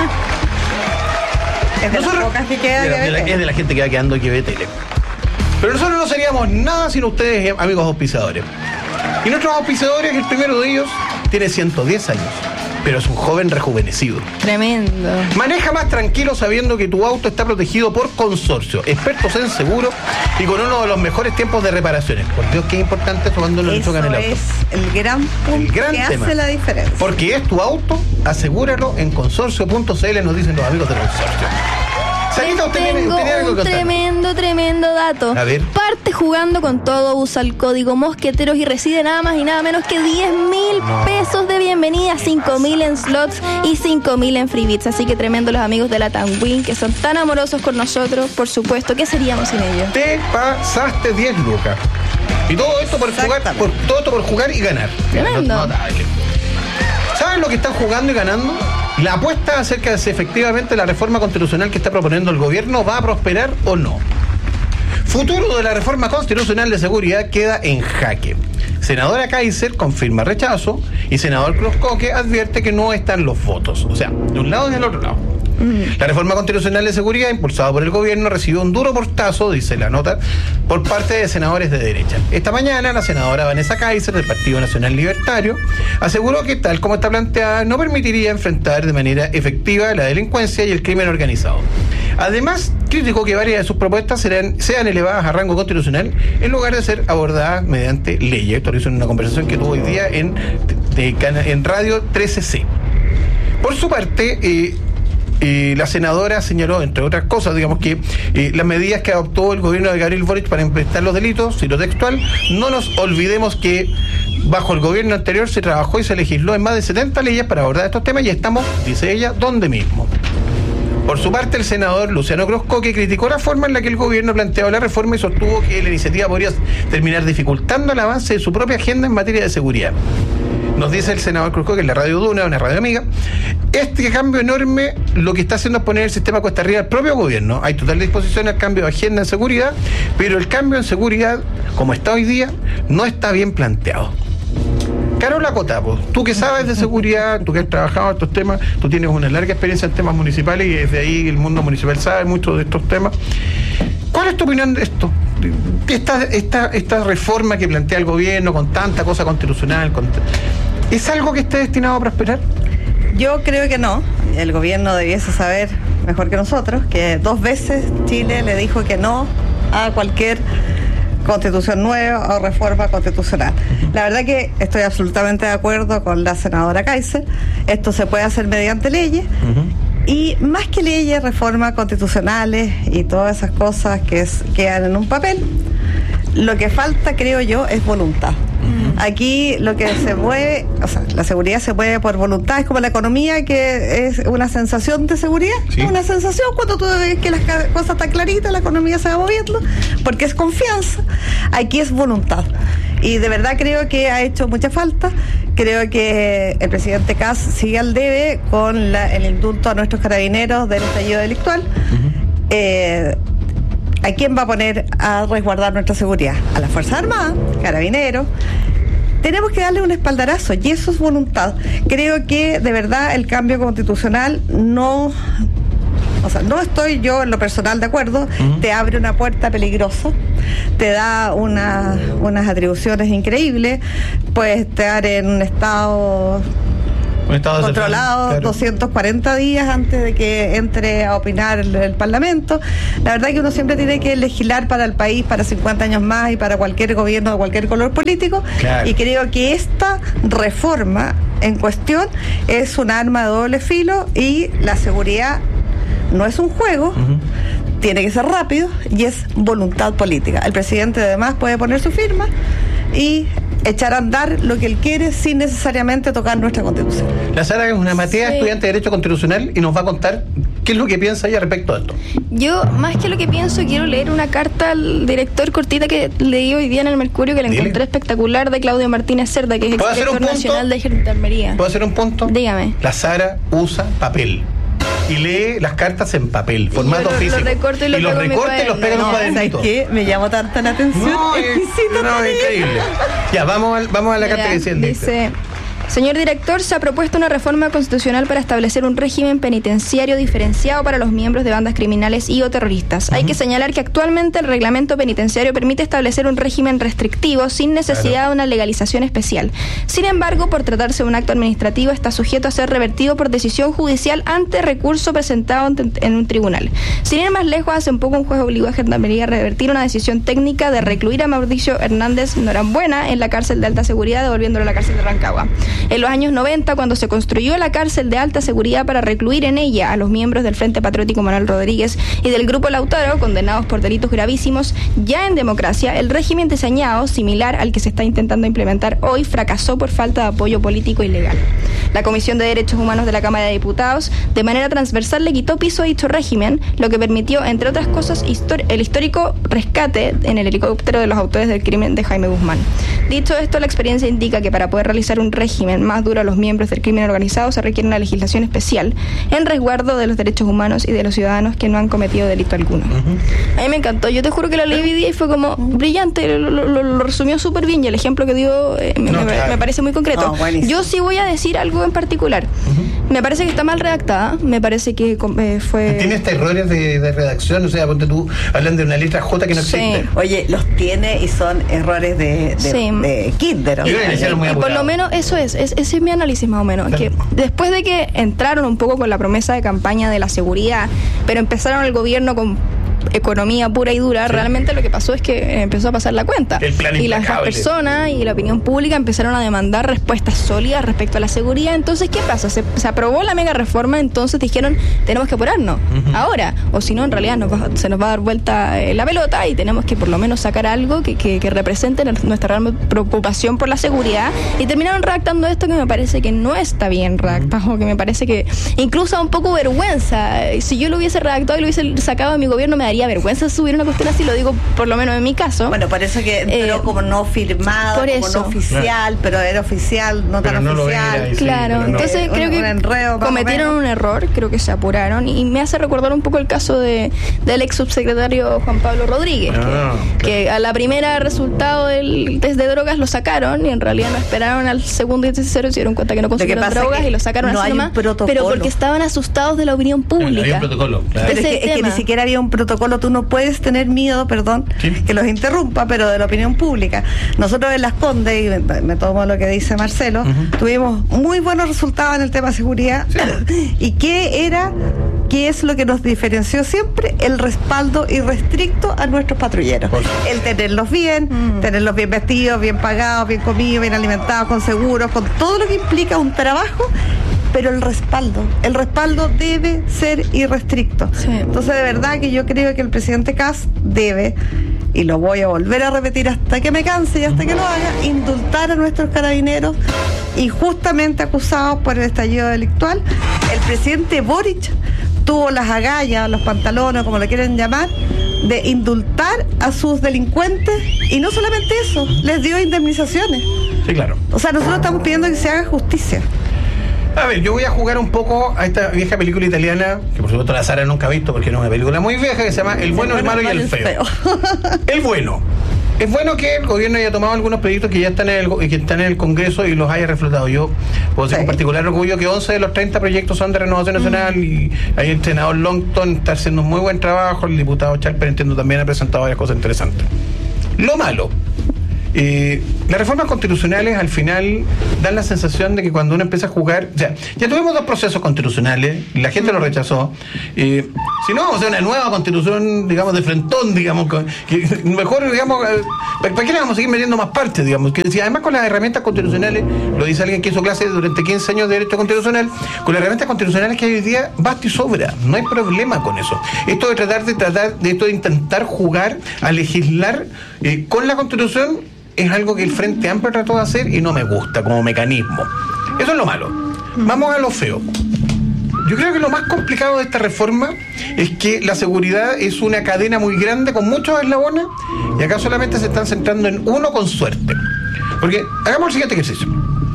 Es de Nosotros, las pocas que queda de la, que de la, ve es de la gente que va quedando que ve tele. Pero nosotros no seríamos nada sin ustedes, amigos auspiciadores. Y nuestros auspiciadores, el primero de ellos, tiene ciento diez años, pero es un joven rejuvenecido. Tremendo. Maneja más tranquilo sabiendo que tu auto está protegido por Consorcio, expertos en seguro y con uno de los mejores tiempos de reparaciones. Por Dios, qué importante eso cuando le chocan el auto. Eso es el gran punto El gran que tema. hace la diferencia. Porque es tu auto, asegúralo en consorcio punto c l, nos dicen los amigos de Consorcio. Sarita, usted tiene, Tengo usted tiene algo que un contar. tremendo, tremendo dato. A ver. Parte jugando con todo, usa el código Mosqueteros y recibe nada más y nada menos que diez mil No. pesos de bienvenida, cinco mil en slots y cinco mil en free bits. Así que tremendo los amigos de la Tanwin, que son tan amorosos con nosotros. Por supuesto, ¿qué seríamos sin ellos? Te pasaste diez lucas. Y todo esto por jugar, por, todo esto por jugar y ganar. Tremendo. Notable. ¿Saben lo que están jugando y ganando? La apuesta acerca de si efectivamente la reforma constitucional que está proponiendo el gobierno va a prosperar o no. Futuro de la reforma constitucional de seguridad queda en jaque. Senadora Kaiser confirma rechazo y senador Cruz Coque advierte que no están los votos. O sea, de un lado y del otro lado. La reforma constitucional de seguridad impulsada por el gobierno recibió un duro portazo, dice la nota, por parte de senadores de derecha. Esta mañana la senadora Vanessa Kaiser del Partido Nacional Libertario aseguró que tal como está planteada no permitiría enfrentar de manera efectiva la delincuencia y el crimen organizado. Además, criticó que varias de sus propuestas serán, sean elevadas a rango constitucional en lugar de ser abordadas mediante leyes. Esto lo hizo en una conversación que tuvo hoy día en, de, de, en Radio trece C. Por su parte, eh, Eh, la senadora señaló, entre otras cosas, digamos que eh, las medidas que adoptó el gobierno de Gabriel Boric para enfrentar los delitos, cito textual, no nos olvidemos que bajo el gobierno anterior se trabajó y se legisló en más de setenta leyes para abordar estos temas y estamos, dice ella, donde mismo. Por su parte, el senador Luciano Cruz Coque criticó la forma en la que el gobierno planteaba la reforma y sostuvo que la iniciativa podría terminar dificultando el avance de su propia agenda en materia de seguridad. Nos dice el senador Cruz Coque en la Radio Duna, una radio amiga, este cambio enorme lo que está haciendo es poner el sistema cuesta arriba al propio gobierno. Hay total disposición al cambio de agenda en seguridad, pero el cambio en seguridad, como está hoy día, no está bien planteado. Carola Cotapo, tú que sabes de seguridad, tú que has trabajado en estos temas, tú tienes una larga experiencia en temas municipales y desde ahí el mundo municipal sabe mucho de estos temas. ¿Cuál es tu opinión de esto? Esta, esta, esta reforma que plantea el gobierno con tanta cosa constitucional, con t- ¿es algo que esté destinado a prosperar? Yo creo que no. El gobierno debiese saber mejor que nosotros que dos veces Chile le dijo que no a cualquier constitución nueva o reforma constitucional. La verdad que estoy absolutamente de acuerdo con la senadora Kaiser. Esto se puede hacer mediante leyes. Uh-huh. Y más que leyes, reformas constitucionales y todas esas cosas que es, quedan en un papel, lo que falta, creo yo, es voluntad. Uh-huh. Aquí lo que se mueve, o sea, la seguridad se mueve por voluntad, es como la economía, que es una sensación de seguridad, sí. Es una sensación cuando tú ves que las cosas están claritas, la economía se va moviendo, porque es confianza. Aquí es voluntad. Y de verdad creo que ha hecho mucha falta. Creo que el presidente Kast sigue al debe con la, el indulto a nuestros carabineros del estallido delictual. Uh-huh. Eh, ¿A quién va a poner a resguardar nuestra seguridad? A las Fuerzas Armadas, Carabineros. Tenemos que darle un espaldarazo y eso es voluntad. Creo que de verdad el cambio constitucional no o sea, no estoy yo en lo personal de acuerdo, uh-huh. te abre una puerta peligrosa, te da una, unas atribuciones increíbles, puedes estar en un estado... Un estado controlado, claro. doscientos cuarenta días antes de que entre a opinar el, el Parlamento. La verdad es que uno siempre tiene que legislar para el país, para cincuenta años más y para cualquier gobierno de cualquier color político. Claro. Y creo que esta reforma en cuestión es un arma de doble filo y la seguridad no es un juego. Uh-huh. Tiene que ser rápido y es voluntad política. El presidente además puede poner su firma y echar a andar lo que él quiere sin necesariamente tocar nuestra Constitución. La Sara es una Matea, sí. estudiante de Derecho Constitucional, y nos va a contar qué es lo que piensa ella respecto a esto. Yo, más que lo que pienso, quiero leer una carta al director cortita que leí hoy día en el Mercurio, que la Dile. encontré espectacular, de Claudio Martínez Cerda, que es el director nacional de Gendarmería. ¿Puedo hacer un punto? Dígame. La Sara usa papel y lee las cartas en papel, formato lo, físico. Lo recorto y, lo y los recorta y los pega en un cuadernito. ¿Sabes qué? Me llamó tanta la atención. No, es, no, es increíble. Ya, vamos a, vamos a la Mira, carta que decía. Dice... Señor director, se ha propuesto una reforma constitucional para establecer un régimen penitenciario diferenciado para los miembros de bandas criminales y o terroristas. Uh-huh. Hay que señalar que actualmente el reglamento penitenciario permite establecer un régimen restrictivo sin necesidad claro. de una legalización especial. Sin embargo, por tratarse de un acto administrativo, está sujeto a ser revertido por decisión judicial ante recurso presentado en un tribunal. Sin ir más lejos, hace un poco un juez obligó a Gendarmería a revertir una decisión técnica de recluir a Mauricio Hernández Norambuena en la cárcel de alta seguridad, devolviéndolo a la cárcel de Rancagua. En los años noventa, cuando se construyó la cárcel de alta seguridad para recluir en ella a los miembros del Frente Patriótico Manuel Rodríguez y del Grupo Lautaro, condenados por delitos gravísimos, ya en democracia, el régimen diseñado, similar al que se está intentando implementar hoy, fracasó por falta de apoyo político y legal. La Comisión de Derechos Humanos de la Cámara de Diputados, de manera transversal, le quitó piso a dicho régimen, lo que permitió, entre otras cosas, histor- el histórico rescate en el helicóptero de los autores del crimen de Jaime Guzmán. Dicho esto, la experiencia indica que para poder realizar un régimen más duro a los miembros del crimen organizado se requiere una legislación especial en resguardo de los derechos humanos y de los ciudadanos que no han cometido delito alguno. Uh-huh. A mí me encantó. Yo te juro que la leí hoy día y fue como brillante, lo, lo, lo resumió súper bien y el ejemplo que dio eh, me, no, me, claro. me parece muy concreto. No, yo sí voy a decir algo en particular. Uh-huh. Me parece que está mal redactada, me parece que eh, fue... ¿Tiene hasta errores de, de redacción? O sea, ponte tú, hablan de una letra J que no sí. existe. Oye, los tiene y son errores de, de, sí. de kinder. O sea, y, y por lo menos eso es, es, ese es mi análisis más o menos, claro. que después de que entraron un poco con la promesa de campaña de la seguridad, pero empezaron el gobierno con economía pura y dura, sí. realmente lo que pasó es que empezó a pasar la cuenta y las personas y la opinión pública empezaron a demandar respuestas sólidas respecto a la seguridad. Entonces, ¿qué pasa? Se, se aprobó la mega reforma, entonces dijeron, tenemos que apurarnos uh-huh. ahora, o si no, en realidad nos va, se nos va a dar vuelta eh, la pelota y tenemos que por lo menos sacar algo que, que, que represente nuestra real preocupación por la seguridad, y terminaron redactando esto que me parece que no está bien redactado, uh-huh. que me parece que incluso da un poco vergüenza. Si yo lo hubiese redactado y lo hubiese sacado de mi gobierno, me daría vergüenza subir una cuestión así, lo digo por lo menos en mi caso. Bueno, por eso que entró eh, como no firmado, como eso. no oficial, claro. pero era oficial, no pero tan no oficial. Era, claro, sí, entonces no. creo que un enredo, cometieron un error, creo que se apuraron, y me hace recordar un poco el caso de del ex subsecretario Juan Pablo Rodríguez, ah, que, claro. que a la primera resultado del test de drogas lo sacaron y en realidad no esperaron al segundo y tercero y se dieron cuenta que no consumieron drogas y lo sacaron no así nomás, pero porque estaban asustados de la opinión pública. Hay un protocolo, claro. Pero es que, es que ni siquiera había un protocolo. Tú no puedes tener miedo, perdón, ¿sí? que los interrumpa, pero de la opinión pública. Nosotros en Las Condes, y me, me tomo lo que dice Marcelo, uh-huh. tuvimos muy buenos resultados en el tema de seguridad. Sí. ¿Y qué era, qué es lo que nos diferenció siempre? El respaldo irrestricto a nuestros patrulleros. El tenerlos bien, uh-huh. tenerlos bien vestidos, bien pagados, bien comidos, bien alimentados, con seguros, con todo lo que implica un trabajo. Pero el respaldo, el respaldo debe ser irrestricto. Sí. Entonces, de verdad que yo creo que el presidente Kast debe, y lo voy a volver a repetir hasta que me canse y hasta que lo haga, indultar a nuestros carabineros injustamente acusados por el estallido delictual. El presidente Boric tuvo las agallas, los pantalones, como lo quieren llamar, de indultar a sus delincuentes, y no solamente eso, les dio indemnizaciones. Sí, claro. O sea, nosotros estamos pidiendo que se haga justicia. A ver, yo voy a jugar un poco a esta vieja película italiana, que por supuesto la Sara nunca ha visto porque no es una película muy vieja, que se llama El bueno, el malo y el feo. El bueno. es bueno que el gobierno haya tomado algunos proyectos que ya están en el, que están en el Congreso y los haya reflotado. Yo puedo decir sí. con particular orgullo que once de los treinta proyectos son de Renovación Nacional, mm. y ahí el senador Longton está haciendo un muy buen trabajo, el diputado Charper, entiendo, también ha presentado varias cosas interesantes. Lo malo, Eh, las reformas constitucionales al final dan la sensación de que cuando uno empieza a jugar, o sea, ya tuvimos dos procesos constitucionales, la gente lo rechazó, eh, si no vamos a hacer una nueva constitución, digamos, de frentón, digamos, que mejor, digamos, eh, ¿para qué le vamos a seguir metiendo más partes, digamos? Que si además con las herramientas constitucionales, lo dice alguien que hizo clase durante quince años de Derecho Constitucional, con las herramientas constitucionales que hay hoy día, basta y sobra, no hay problema con eso. Esto de tratar de tratar, de esto de intentar jugar a legislar eh, con la Constitución, es algo que el Frente Amplio trató de hacer y no me gusta como mecanismo. Eso es lo malo. Vamos a lo feo. Yo creo que lo más complicado de esta reforma es que la seguridad es una cadena muy grande con muchos eslabones y acá solamente se están centrando en uno con suerte. Porque hagamos el siguiente ejercicio.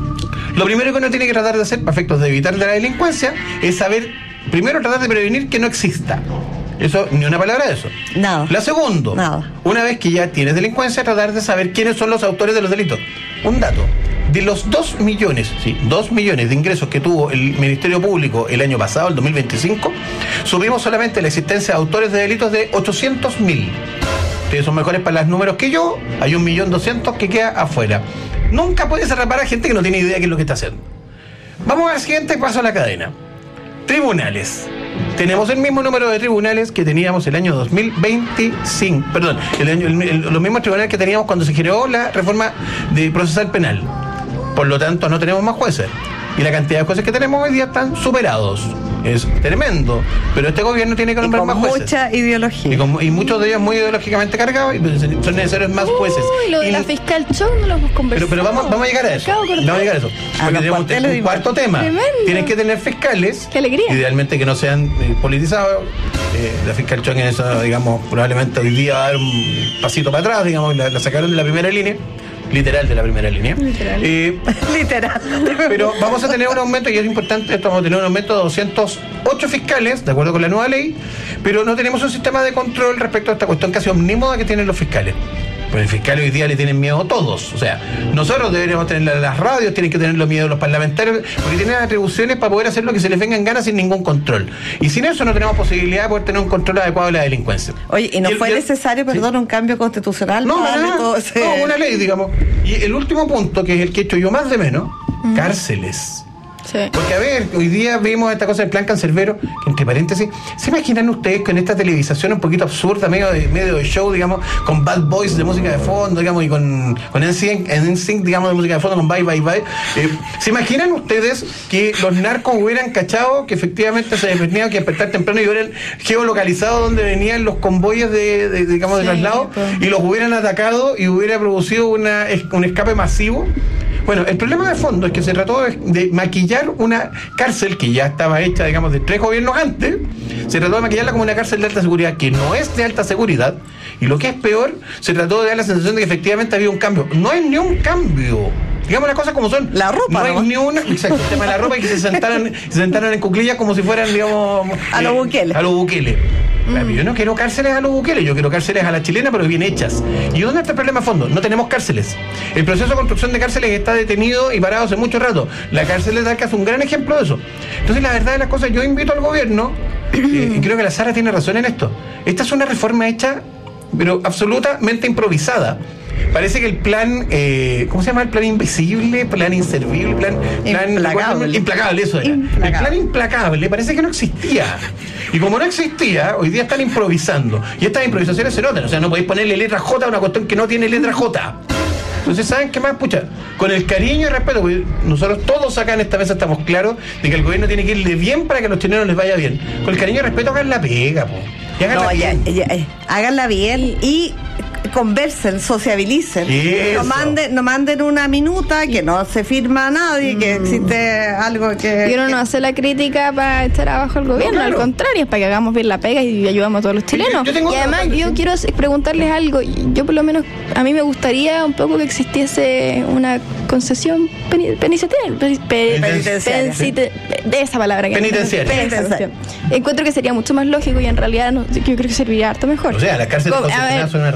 Lo primero que uno tiene que tratar de hacer para efectos de evitar la delincuencia es saber, primero tratar de prevenir que no exista. Eso, ni una palabra de eso. Nada. La segunda, Nada. una vez que ya tienes delincuencia, tratar de saber quiénes son los autores de los delitos. Un dato, de los dos millones, sí, dos millones de ingresos que tuvo el Ministerio Público el año pasado, el dos mil veinticinco, subimos solamente la existencia de autores de delitos de ochocientos mil. Ustedes son mejores para los números que yo, hay un millón doscientos que queda afuera. Nunca puedes atrapar a gente que no tiene idea de qué es lo que está haciendo. Vamos al siguiente paso a la cadena. Tribunales. Tenemos el mismo número de tribunales que teníamos el año dos mil veinticinco, perdón, el año, el, el, los mismos tribunales que teníamos cuando se generó la reforma de procesal penal. Por lo tanto, no tenemos más jueces. Y la cantidad de jueces que tenemos hoy día están superados. Es tremendo. Pero este gobierno tiene que nombrar más jueces. Mucha ideología. Y, con, y muchos de ellos muy ideológicamente cargados, y son necesarios más jueces. Uy, lo de y, la fiscal Chong no lo hemos conversado. Pero, pero vamos, vamos a llegar a eso. Vamos a llegar a eso. Porque tenemos un, un cuarto tema. Tremendo. Tienen que tener fiscales. Qué alegría. Idealmente que no sean eh, politizados. Eh, la fiscal Chong en eso, digamos, probablemente hoy día va a dar un pasito para atrás, digamos, la, la sacaron de la primera línea. Literal de la primera línea. Literal. Eh, Literal. Pero vamos a tener un aumento, y es importante, esto vamos a tener un aumento de doscientos ocho fiscales, de acuerdo con la nueva ley, pero no tenemos un sistema de control respecto a esta cuestión casi omnímoda que tienen los fiscales. Pues el fiscal hoy día le tienen miedo a todos. O sea, nosotros deberíamos tener las radios, tienen que tenerlo miedo los parlamentarios, porque tienen atribuciones para poder hacer lo que se les venga en gana sin ningún control. Y sin eso no tenemos posibilidad de poder tener un control adecuado de la delincuencia. Oye, ¿y no y el, fue necesario, perdón, ¿sí? un cambio constitucional? No, para nada, todo ese... no, una ley, digamos. Y el último punto, que es el que he hecho yo más de menos, mm. cárceles. Sí. Porque, a ver, hoy día vimos esta cosa del plan Cancerbero, que entre paréntesis, ¿se imaginan ustedes con esta televisación un poquito absurda, medio de, medio de show, digamos, con Bad Boys de música de fondo, digamos, y con, con N Sync, digamos, de música de fondo, con Bye Bye Bye? Eh, ¿Se imaginan ustedes que los narcos hubieran cachado que efectivamente se tenían que despertar temprano y hubieran geolocalizado donde venían los convoyes de, de digamos, de sí, traslado, pues. y los hubieran atacado y hubiera producido una, un escape masivo? Bueno, el problema de fondo es que se trató de, de maquillar una cárcel que ya estaba hecha, digamos, de tres gobiernos antes. Se trató de maquillarla como una cárcel de alta seguridad que no es de alta seguridad. Y lo que es peor, se trató de dar la sensación de que efectivamente había un cambio. No hay ni un cambio. Digamos las cosas como son. La ropa. No hay ¿no? ni una. Exacto, el tema de la ropa, y que se sentaron, se sentaron en cuclillas como si fueran, digamos. A los Bukele. A los Bukele. Mm. Yo no quiero cárceles a los Bukele, yo quiero cárceles a la chilena, pero bien hechas. ¿Y dónde está el problema a fondo? No tenemos cárceles. El proceso de construcción de cárceles está detenido y parado hace mucho rato. La cárcel de Talca es un gran ejemplo de eso. Entonces, la verdad de las cosas, yo invito al gobierno, eh, y creo que la Sara tiene razón en esto. Esta es una reforma hecha, pero absolutamente improvisada. Parece que el plan, eh, ¿cómo se llama? El plan invisible, plan inservible, plan, plan implacable. Implacable, eso era. Implacable. El plan implacable parece que no existía. Y como no existía, hoy día están improvisando. Y estas improvisaciones se notan. O sea, no podéis ponerle letra J a una cuestión que no tiene letra J. Entonces, ¿saben qué más? Pucha, con el cariño y respeto, porque nosotros todos acá en esta mesa estamos claros de que el gobierno tiene que irle bien para que a los chilenos les vaya bien. Con el cariño y respeto hagan la pega, po. Y hagan no, la ya, ya, eh, háganla bien y conversen, sociabilicen. No manden, no manden una minuta que no se firma a nadie, mm. que existe algo que... Y uno no hace la crítica para echar abajo al gobierno, no, claro. Al contrario, es para que hagamos bien la pega y ayudamos a todos los chilenos. Yo, yo y además yo sí. quiero preguntarles algo. Yo por lo menos, a mí me gustaría un poco que existiese una concesión penitenciaria. Penitenciaria. De esa palabra. Que penitenciaria. penitenciaria. Encuentro que sería mucho más lógico y en realidad no, yo creo que serviría harto mejor. O sea, las cárceles concesionadas son una realidad.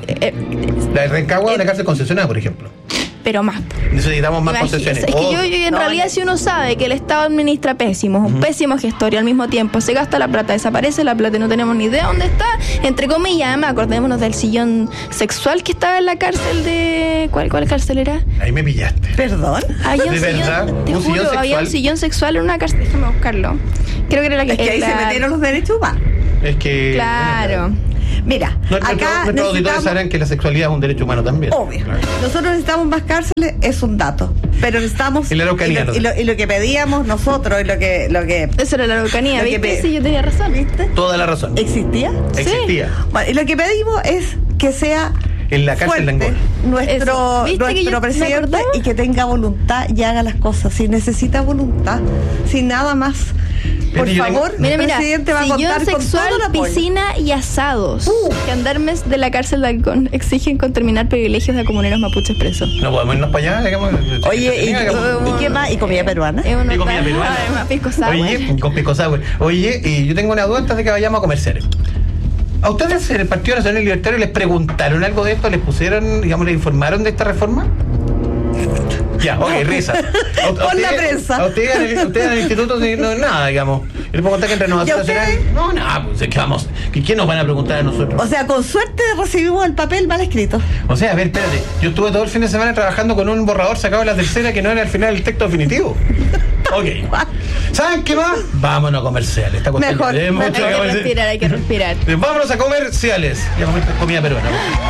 eh, La de Rancagua es una cárcel concesionada, por ejemplo. pero más. Necesitamos más Imagínese, concesiones. Es que Oh, yo, yo en no, realidad no. si uno sabe que el Estado administra pésimo, es un Ujú. pésimo gestor y al mismo tiempo se gasta la plata, desaparece la plata y no tenemos ni idea dónde está, entre comillas, además acordémonos del sillón sexual que estaba en la cárcel de... ¿Cuál, cuál cárcel era? Ahí me pillaste. ¿Perdón? Había un ¿De sillón, verdad? te ¿Un juro, sillón había sexual? un sillón sexual en una cárcel, déjame buscarlo. Creo que era la que... Es que ahí la- se metieron los derechos humanos. Es que. Claro. Mira, Nuestros acá nuestros auditores necesitamos... sabrán que la sexualidad es un derecho humano también. Obvio. Claro. Nosotros necesitamos más cárceles, es un dato. Pero necesitamos. En la Araucanía, y, lo, y, lo, y lo que pedíamos nosotros, y lo que. Lo que Eso era la Araucanía, lo que ¿viste? pe- Sí, yo tenía razón. ¿Viste? Toda la razón. ¿Existía? Existía. Bueno, y lo que pedimos es que sea En la cárcel de fuerte Angol. nuestro, Eso. ¿Viste que yo nuestro me presidente acordaba? y que tenga voluntad y haga las cosas. Si necesita voluntad, sin nada más. Por yo tengo- favor, Mira, el mira, presidente va a sillón contar con sexual, todo el apoyo. piscina y asados. Uh. Gendarmes de la cárcel de Halcón exigen con terminar privilegios de comuneros mapuches presos. No podemos irnos para allá. Digamos, Oye, ¿y, digamos. y qué más? ¿Y comida peruana? Es uno Y comida para- peruana. además, pisco sour. Oye, con pisco sour. Oye, y yo tengo una duda antes de que vayamos a comerciales. ¿A ustedes en el Partido Nacional Libertario les preguntaron algo de esto? ¿Les pusieron, digamos, les informaron de esta reforma? Ya, ok, risa. A- a Por la ustedes- prensa. A ustedes, en el- ustedes en el instituto no, no, nada, digamos. Yo les puedo contar que en Renovación ¿Y a Nacional. ustedes? No, nada, pues es que vamos. ¿Qué, ¿Quién nos van a preguntar a nosotros? O sea, con suerte recibimos el papel mal escrito. O sea, a ver, espérate. Yo estuve todo el fin de semana trabajando con un borrador sacado de la tercera que no era al final el texto definitivo. Ok. ¿Saben qué más? Vámonos a comerciales. Esta cuestión Mejor, ya tenemos Hay mucho que que comer- respirar, hay que respirar. Vámonos a comerciales. Y a comer comida peruana.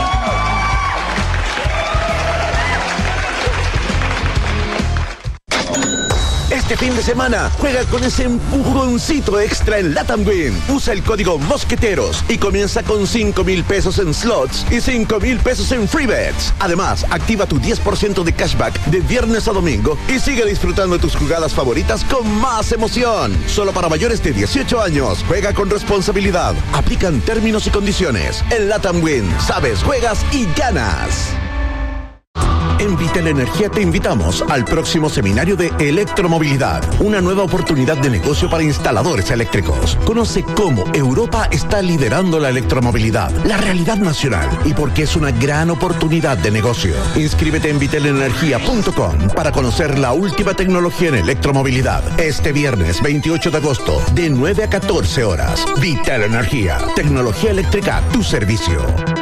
Este fin de semana, juega con ese empujoncito extra en Latam Win. Usa el código Mosqueteros y comienza con cinco mil pesos en slots y cinco mil pesos en free bets. Además, activa tu diez por ciento de cashback de viernes a domingo y sigue disfrutando tus jugadas favoritas con más emoción. Solo para mayores de dieciocho años. Juega con responsabilidad. Aplican términos y condiciones. En Latam Win, sabes, juegas y ganas. En Vitel Energía te invitamos al próximo seminario de electromovilidad, una nueva oportunidad de negocio para instaladores eléctricos. Conoce cómo Europa está liderando la electromovilidad, la realidad nacional y por qué es una gran oportunidad de negocio. Inscríbete en vitel energía punto com para conocer la última tecnología en electromovilidad. Este viernes veintiocho de agosto, de nueve a catorce horas. Vitel Energía, tecnología eléctrica a tu servicio.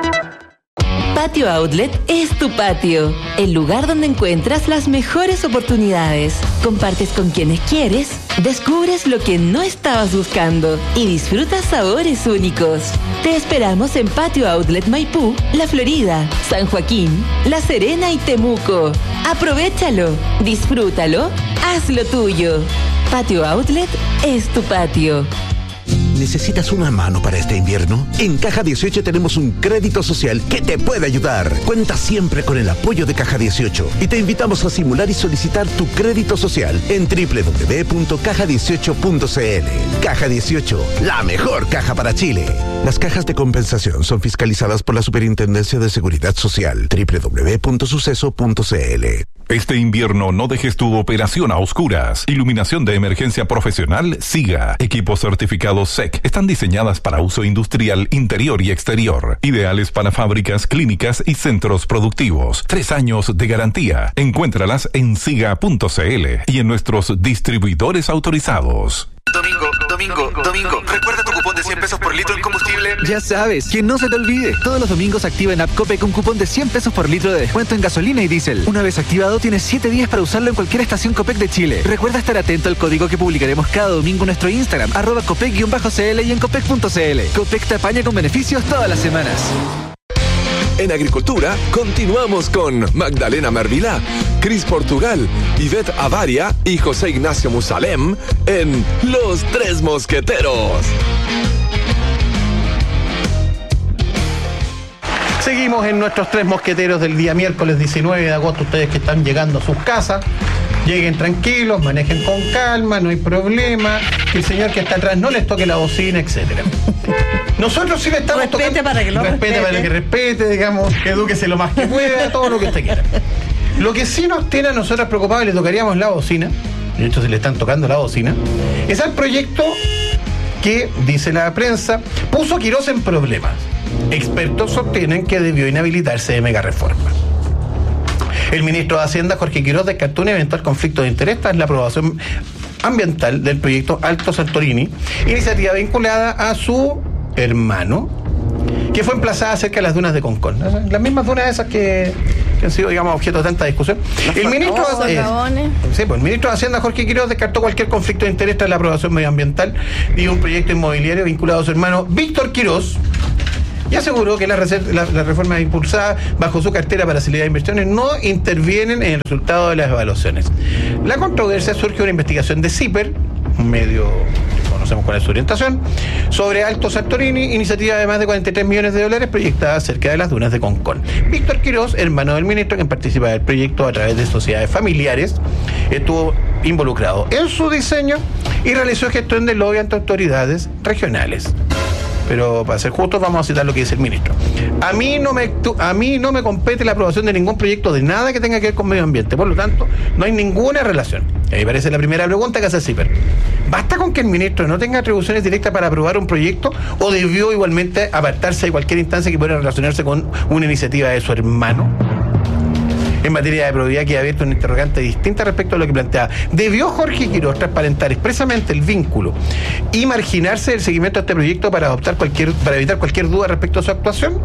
Patio Outlet es tu patio, el lugar donde encuentras las mejores oportunidades. Compartes con quienes quieres, descubres lo que no estabas buscando y disfrutas sabores únicos. Te esperamos en Patio Outlet Maipú, La Florida, San Joaquín, La Serena y Temuco. Aprovéchalo, disfrútalo, hazlo tuyo. Patio Outlet es tu patio. ¿Necesitas una mano para este invierno? En Caja dieciocho tenemos un crédito social que te puede ayudar. Cuenta siempre con el apoyo de Caja dieciocho y te invitamos a simular y solicitar tu crédito social en doble u doble u doble u punto caja dieciocho punto c l. Caja dieciocho, la mejor caja para Chile. Las cajas de compensación son fiscalizadas por la Superintendencia de Seguridad Social. doble u doble u doble u punto suceso punto c l. Este invierno no dejes tu operación a oscuras. Iluminación de emergencia profesional SIGA. Equipos certificados S E C. Están diseñadas para uso industrial interior y exterior. Ideales para fábricas, clínicas y centros productivos. Tres años de garantía. Encuéntralas en siga punto c l y en nuestros distribuidores autorizados. Domingo, domingo, domingo. ¿Recuerda tu cupón de cien pesos por litro en combustible? Ya sabes, que no se te olvide. Todos los domingos activa en App Copec un cupón de cien pesos por litro de descuento en gasolina y diésel. Una vez activado, tienes siete días para usarlo en cualquier estación Copec de Chile. Recuerda estar atento al código que publicaremos cada domingo en nuestro Instagram, arroba copec-cl y en copec punto c l. Copec te apaña con beneficios todas las semanas. En Agricultura, continuamos con Magdalena Mervilá, Cris Portugal, Ivette Avaria y José Ignacio Musalem en Los Tres Mosqueteros. Seguimos en nuestros tres mosqueteros del día miércoles diecinueve de agosto. Ustedes que están llegando a sus casas, lleguen tranquilos, manejen con calma, no hay problema, que el señor que está atrás no les toque la bocina, etcétera. Nosotros sí le estamos Respete tocando. para que lo respete. respete. para que respete, digamos, edúquese lo más que pueda, todo lo que usted quiera. Lo que sí nos tiene a nosotros preocupados, y le tocaríamos la bocina, de hecho se le están tocando la bocina, es el proyecto que, dice la prensa, puso a Quirós en problemas. expertos sostienen que debió inhabilitarse de Megareforma. El ministro de Hacienda, Jorge Quiroz, descartó un eventual conflicto de interés tras la aprobación ambiental del proyecto Alto Santorini, iniciativa vinculada a su hermano, que fue emplazada cerca de las dunas de Concón. Las mismas dunas esas que, que han sido, digamos, objeto de tanta discusión. El ministro, eh, sí, pues, el ministro de Hacienda, Jorge Quiroz, descartó cualquier conflicto de interés tras la aprobación medioambiental de un proyecto inmobiliario vinculado a su hermano Víctor Quiroz, y aseguró que las la, la reformas impulsadas bajo su cartera para acelerar inversiones no intervienen en el resultado de las evaluaciones. La controversia surge de una investigación de CIPER, un medio que conocemos cuál es su orientación, sobre Alto Santorini, iniciativa de más de cuarenta y tres millones de dólares proyectada cerca de las dunas de Concón. Víctor Quiroz, hermano del ministro, quien participa del proyecto a través de sociedades familiares, estuvo involucrado en su diseño y realizó gestión de lobby ante autoridades regionales. Pero para ser justos vamos a citar lo que dice el ministro. A mí no me a mí no me compete la aprobación de ningún proyecto de nada que tenga que ver con medio ambiente, por lo tanto no hay ninguna relación. Ahí parece la primera pregunta que hace el CIPER. ¿Basta con que el ministro no tenga atribuciones directas para aprobar un proyecto o debió igualmente apartarse de cualquier instancia que pudiera relacionarse con una iniciativa de su hermano? En materia de probidad queda abierto una interrogante distinta respecto a lo que planteaba. ¿Debió Jorge Quiroz transparentar expresamente el vínculo y marginarse del seguimiento de este proyecto para adoptar cualquier, para evitar cualquier duda respecto a su actuación?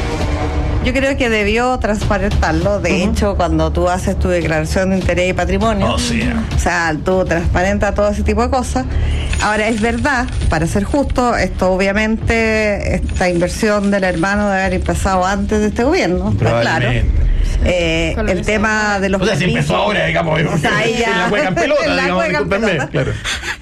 Yo creo que debió transparentarlo. De uh-huh. hecho, cuando tú haces tu declaración de interés y patrimonio, oh, sí. o sea, tú transparentas todo ese tipo de cosas. Ahora, es verdad, para ser justo, esto obviamente, esta inversión del hermano debe haber empezado antes de este gobierno, está claro. Eh, el tema de los... O sea, si empezó ahora, digamos, o sea, ahí ya, en la hueca en pelota, en la digamos, hueca en pelota. Claro.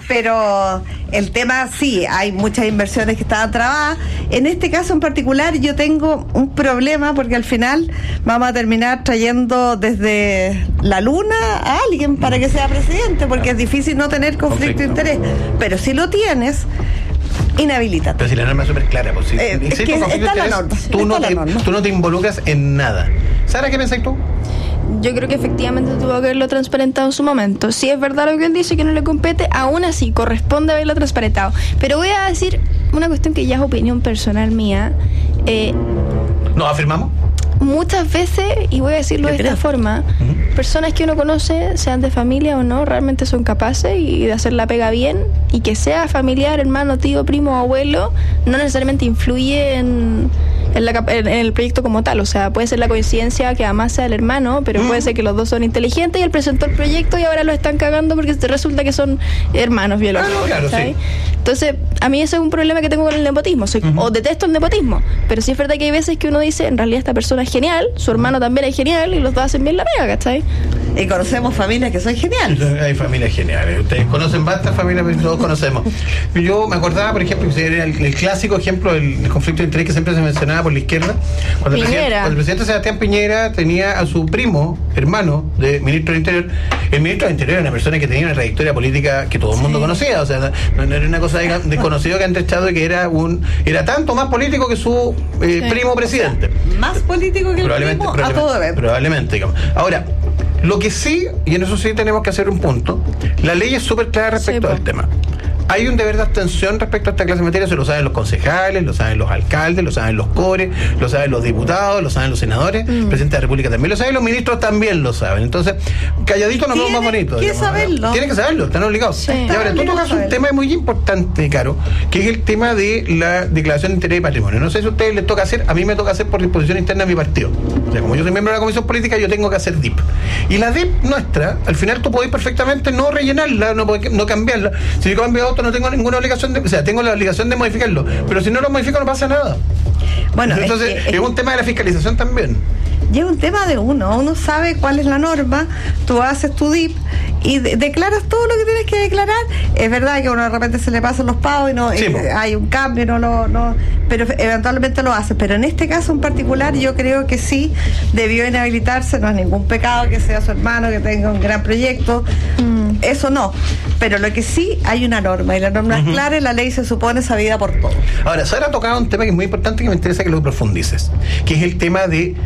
Pero el tema, sí, hay muchas inversiones que estaban trabadas. En este caso en particular yo tengo un problema porque al final vamos a terminar trayendo desde la luna a alguien para que sea presidente, porque es difícil no tener conflicto, conflicto. de interés. Pero si lo tienes, inhabilita. Pero si la norma es súper clara, pues si, eh, es que está la norma, tú, está no la te, norma. tú no te involucras en nada. Sara, ¿qué pensás tú? Yo creo que efectivamente tuvo que haberlo transparentado en su momento. Si es verdad lo que él dice que no le compete, aún así corresponde haberlo transparentado. Pero voy a decir una cuestión que ya es opinión personal mía. Eh, ¿Nos afirmamos? Muchas veces, y voy a decirlo de esta forma, uh-huh. personas que uno conoce, sean de familia o no, realmente son capaces y de hacer la pega bien, y que sea familiar, hermano, tío, primo, abuelo, no necesariamente influye en, en, la, en el proyecto como tal. O sea, puede ser la coincidencia que además sea el hermano, pero uh-huh. puede ser que los dos son inteligentes y él presentó el proyecto y ahora lo están cagando porque resulta que son hermanos biológicos. Ah, no, claro, sí. Entonces, a mí ese es un problema que tengo con el nepotismo. Soy, uh-huh. O detesto el nepotismo, pero sí es verdad que hay veces que uno dice, en realidad esta persona es genial, su hermano también es genial y los dos hacen bien la pega, ¿cachai? Y conocemos familias que son geniales. Hay familias geniales. Ustedes conocen bastantes familias, pero todos conocemos. Yo me acordaba, por ejemplo, el, el clásico ejemplo del, del conflicto de interés que siempre se mencionaba por la izquierda. Cuando el, presidente, cuando el presidente Sebastián Piñera tenía a su primo, hermano, de ministro del Interior. El ministro del Interior era una persona que tenía una trayectoria política que todo el mundo sí. conocía. O sea, no, no era una cosa desconocida que han echado, que era un era tanto más político que su eh, sí. primo presidente. O sea, más político que el probablemente, primo, probablemente, a todo ver. Probablemente, digamos. Ahora, lo que sí, y en eso sí tenemos que hacer un punto, la ley es súper clara respecto sí, al tema. Hay un deber de abstención respecto a esta clase de materia, se lo saben los concejales, lo saben los alcaldes, lo saben los cores, lo saben los diputados, lo saben los senadores, mm. el presidente de la República también lo sabe, los ministros también lo saben. Entonces, calladito nos vemos más bonito. Tiene que saberlo. Tienen que saberlo, están obligados. Sí. Y ahora, tú tocas un tema muy importante, Caro, que es el tema de la declaración de interés y patrimonio. No sé si a ustedes les toca hacer, a mí me toca hacer por disposición interna de mi partido. O sea, como yo soy miembro de la comisión política, yo tengo que hacer D I P. Y la D I P nuestra, al final tú podés perfectamente no rellenarla, no, podés, no cambiarla. Si yo cambio auto, no tengo ninguna obligación. De, o sea, tengo la obligación de modificarlo, pero si no lo modifico no pasa nada. Bueno, entonces es, que, es, es un tema de la fiscalización también. Y es un tema de uno, uno sabe cuál es la norma, tú haces tu D I P y de, declaras todo lo que tienes que declarar. Es verdad que a uno de repente se le pasan los pagos y no sí, y hay un cambio, no lo, no, pero eventualmente lo haces. Pero en este caso en particular yo creo que sí debió inhabilitarse, no es ningún pecado que sea su hermano, que tenga un gran proyecto, mm. eso no. Pero lo que sí hay una norma y la norma uh-huh. es clara y la ley se supone sabida por todos. Ahora, Sara ha tocado un tema que es muy importante, que me interesa que lo profundices, que es el tema de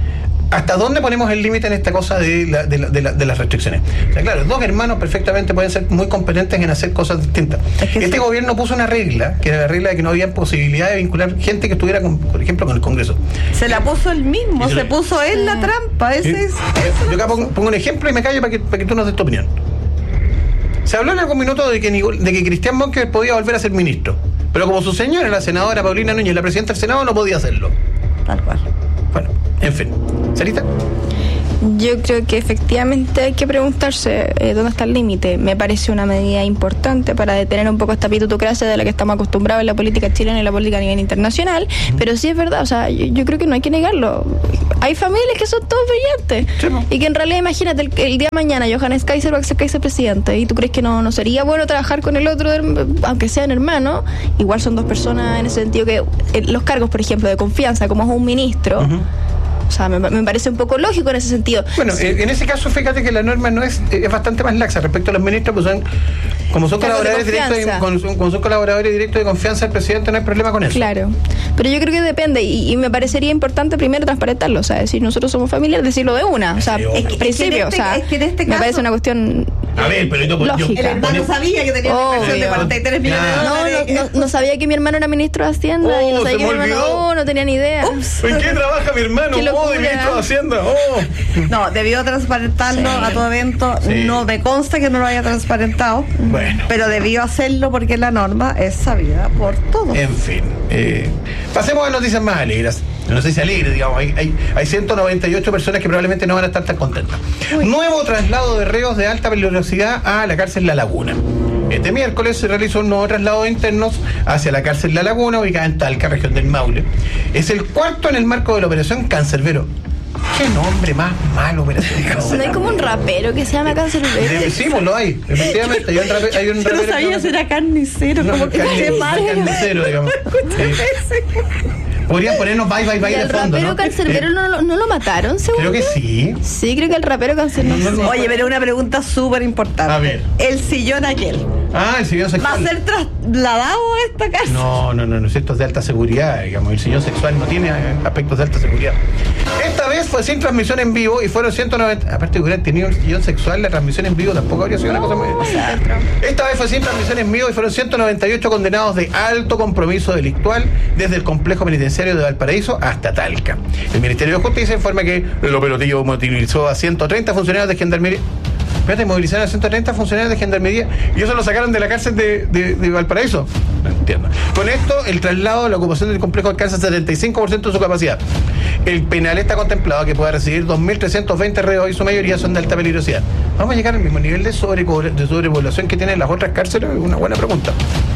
¿hasta dónde ponemos el límite en esta cosa de, la, de, la, de, la, de las restricciones? O sea, claro, dos hermanos perfectamente pueden ser muy competentes en hacer cosas distintas. Es que este sí. gobierno puso una regla, que era la regla de que no había posibilidad de vincular gente que estuviera, con, por ejemplo, con el Congreso. Se la puso él mismo, se, se puso él la trampa. Ese es, yo acá pongo, pongo un ejemplo y me callo para que, para que tú nos des tu opinión. Se habló en algún minuto de que, de que Cristian Monker podía volver a ser ministro, pero como su señora, la senadora Paulina Núñez, la presidenta del Senado, no podía hacerlo. Tal cual. Bueno, en fin. ¿Sarita? Yo creo que efectivamente hay que preguntarse eh, dónde está el límite. Me parece una medida importante para detener un poco esta pitutocracia de la que estamos acostumbrados en la política chilena y en la política a nivel internacional, uh-huh. pero sí es verdad, o sea, yo, yo creo que no hay que negarlo. Hay familias que son todos brillantes sí, no. y que en realidad, imagínate, el, el día de mañana Johannes Kaiser va a ser Kaiser presidente y tú crees que no, no sería bueno trabajar con el otro, aunque sean hermanos. Igual son dos personas en ese sentido que eh, los cargos, por ejemplo, de confianza, como es un ministro, uh-huh. o sea, me, me parece un poco lógico en ese sentido. Bueno, sí. en ese caso, fíjate que la norma no es, es bastante más laxa respecto a los ministros, pues son, como son colaboradores directos de, como, como son colaboradores directos de confianza del presidente, no hay problema con eso. Claro, pero yo creo que depende y, y me parecería importante primero transparentarlo, o sea, decir nosotros somos familiares, decirlo de una, o sea, sí, es que, principio, es que este, o sea, es que en este caso, me parece una cuestión a ver, pero yo, lógica. Yo, el hermano no sabía que tenía una inversión de cuarenta y tres millones de dólares. No, no, no, no sabía que mi hermano era ministro de Hacienda oh, y no sabía que mi hermano, oh, no tenía ni idea. Ups. ¿En qué trabaja mi hermano? Oh, de ministro de Hacienda. Oh. No, debió transparentarlo sí. a todo evento. Sí. No me consta que no lo haya transparentado. Bueno. Pero debió hacerlo porque la norma es sabida por todos. En fin. Eh, pasemos a noticias más alegres. Noticias alegres, digamos. Hay, hay, hay ciento noventa y ocho personas que probablemente no van a estar tan contentas. Uy. Nuevo traslado de reos de alta peligrosidad a la cárcel La Laguna. Este miércoles se realizó un nuevo traslado de internos hacia la cárcel La Laguna, ubicada en Talca, región del Maule. Es el cuarto en el marco de la operación Cancerbero. ¿Qué nombre más malo, operación Cancerbero? No hay como un rapero que se llama Cancerbero. Sí, pues lo hay. Efectivamente, hay un, rape, hay un rapero. Yo no sabía si era carnicero, no, como que carnicero, carnicero, digamos. Podrían ponernos bye bye bye de fondo, ¿no? ¿El rapero Cancerbero eh, no, no, no lo mataron, seguro? Creo que sí. Sí, creo que el rapero Cancerbero. No, no, no, Oye, pero una pregunta súper importante. A ver. El sillón aquel. Ah, el sillón sexual. ¿Va a ser trasladado a esta casa? No, no, no, no, esto es de alta seguridad, digamos. El sillón sexual no tiene aspectos de alta seguridad. Esta vez fue sin transmisión en vivo y fueron ciento noventa. Aparte de hubiera tenido el sillón sexual, la transmisión en vivo tampoco habría sido no, una cosa muy. Esta vez fue sin transmisión en vivo y fueron ciento noventa y ocho condenados de alto compromiso delictual desde el complejo penitenciario de Valparaíso hasta Talca. El Ministerio de Justicia informa que el operativo movilizó a ciento treinta funcionarios de Gendarmería. Espérate, movilizaron a ciento treinta funcionarios de Gendarmería y eso lo sacaron de la cárcel de, de, de Valparaíso. No entiendo. Con esto, el traslado, la ocupación del complejo alcanza el setenta y cinco por ciento de su capacidad. El penal está contemplado que pueda recibir dos mil trescientos veinte reos y su mayoría son de alta peligrosidad. ¿Vamos a llegar al mismo nivel de, sobre, de sobrepoblación que tienen las otras cárceles? Es una buena pregunta.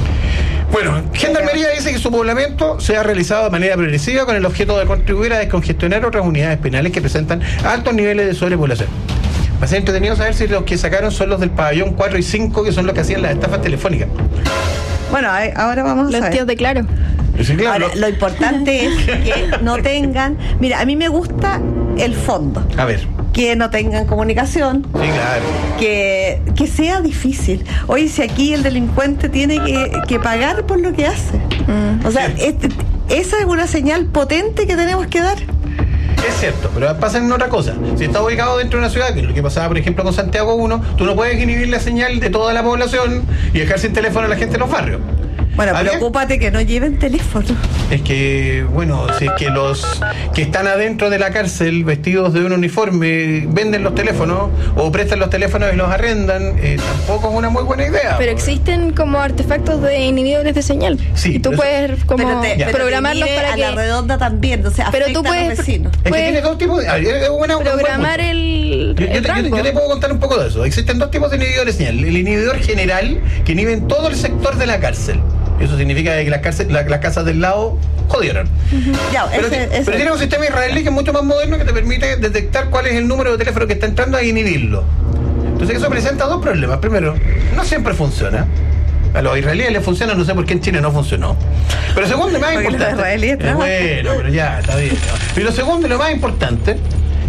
Bueno, Gendarmería dice que su poblamiento se ha realizado de manera progresiva con el objeto de contribuir a descongestionar otras unidades penales que presentan altos niveles de sobrepoblación. Va a ser entretenido saber si los que sacaron son los del pabellón cuatro y cinco, que son los que hacían las estafas telefónicas. Bueno, ahora vamos a los ver. tíos de Claro. Sí, claro. Ahora, lo importante es que no tengan... Mira, a mí me gusta el fondo. A ver. Que no tengan comunicación. Sí, claro. Que, que sea difícil. Oye, si aquí el delincuente tiene que, que pagar por lo que hace. Mm. O sea, este, esa es una señal potente que tenemos que dar. Es cierto, pero pasa en otra cosa. Si está ubicado dentro de una ciudad, que es lo que pasaba, por ejemplo, con Santiago uno, tú no puedes inhibir la señal de toda la población y dejar sin teléfono a la gente en los barrios. Bueno, preocúpate que no lleven teléfono. Es que, bueno, si es que los que están adentro de la cárcel vestidos de un uniforme venden los teléfonos o prestan los teléfonos y los arrendan, eh, tampoco es una muy buena idea. Pero existen como artefactos de inhibidores de señal. Sí. Y tú puedes como te, programarlos para a que... la redonda también, o sea, pero tú puedes, a los vecinos. Es que tiene dos tipos de... Es buena, programar el, yo, el yo, te, yo, yo te puedo contar un poco de eso. Existen dos tipos de inhibidores de señal. El inhibidor general, que inhibe en todo el sector de la cárcel. Eso significa que las, cárcel, la, las casas del lado jodieron. Uh-huh. Ya, pero, ese, ese. pero tiene un sistema israelí que es mucho más moderno, que te permite detectar cuál es el número de teléfono que está entrando e inhibirlo. Entonces eso presenta dos problemas. Primero, no siempre funciona. A los israelíes les funciona, no sé por qué en Chile no funcionó. Pero segundo, lo más importante. Los israelíes eh, bueno, pero ya, está bien. ¿No? Y lo segundo, lo más importante,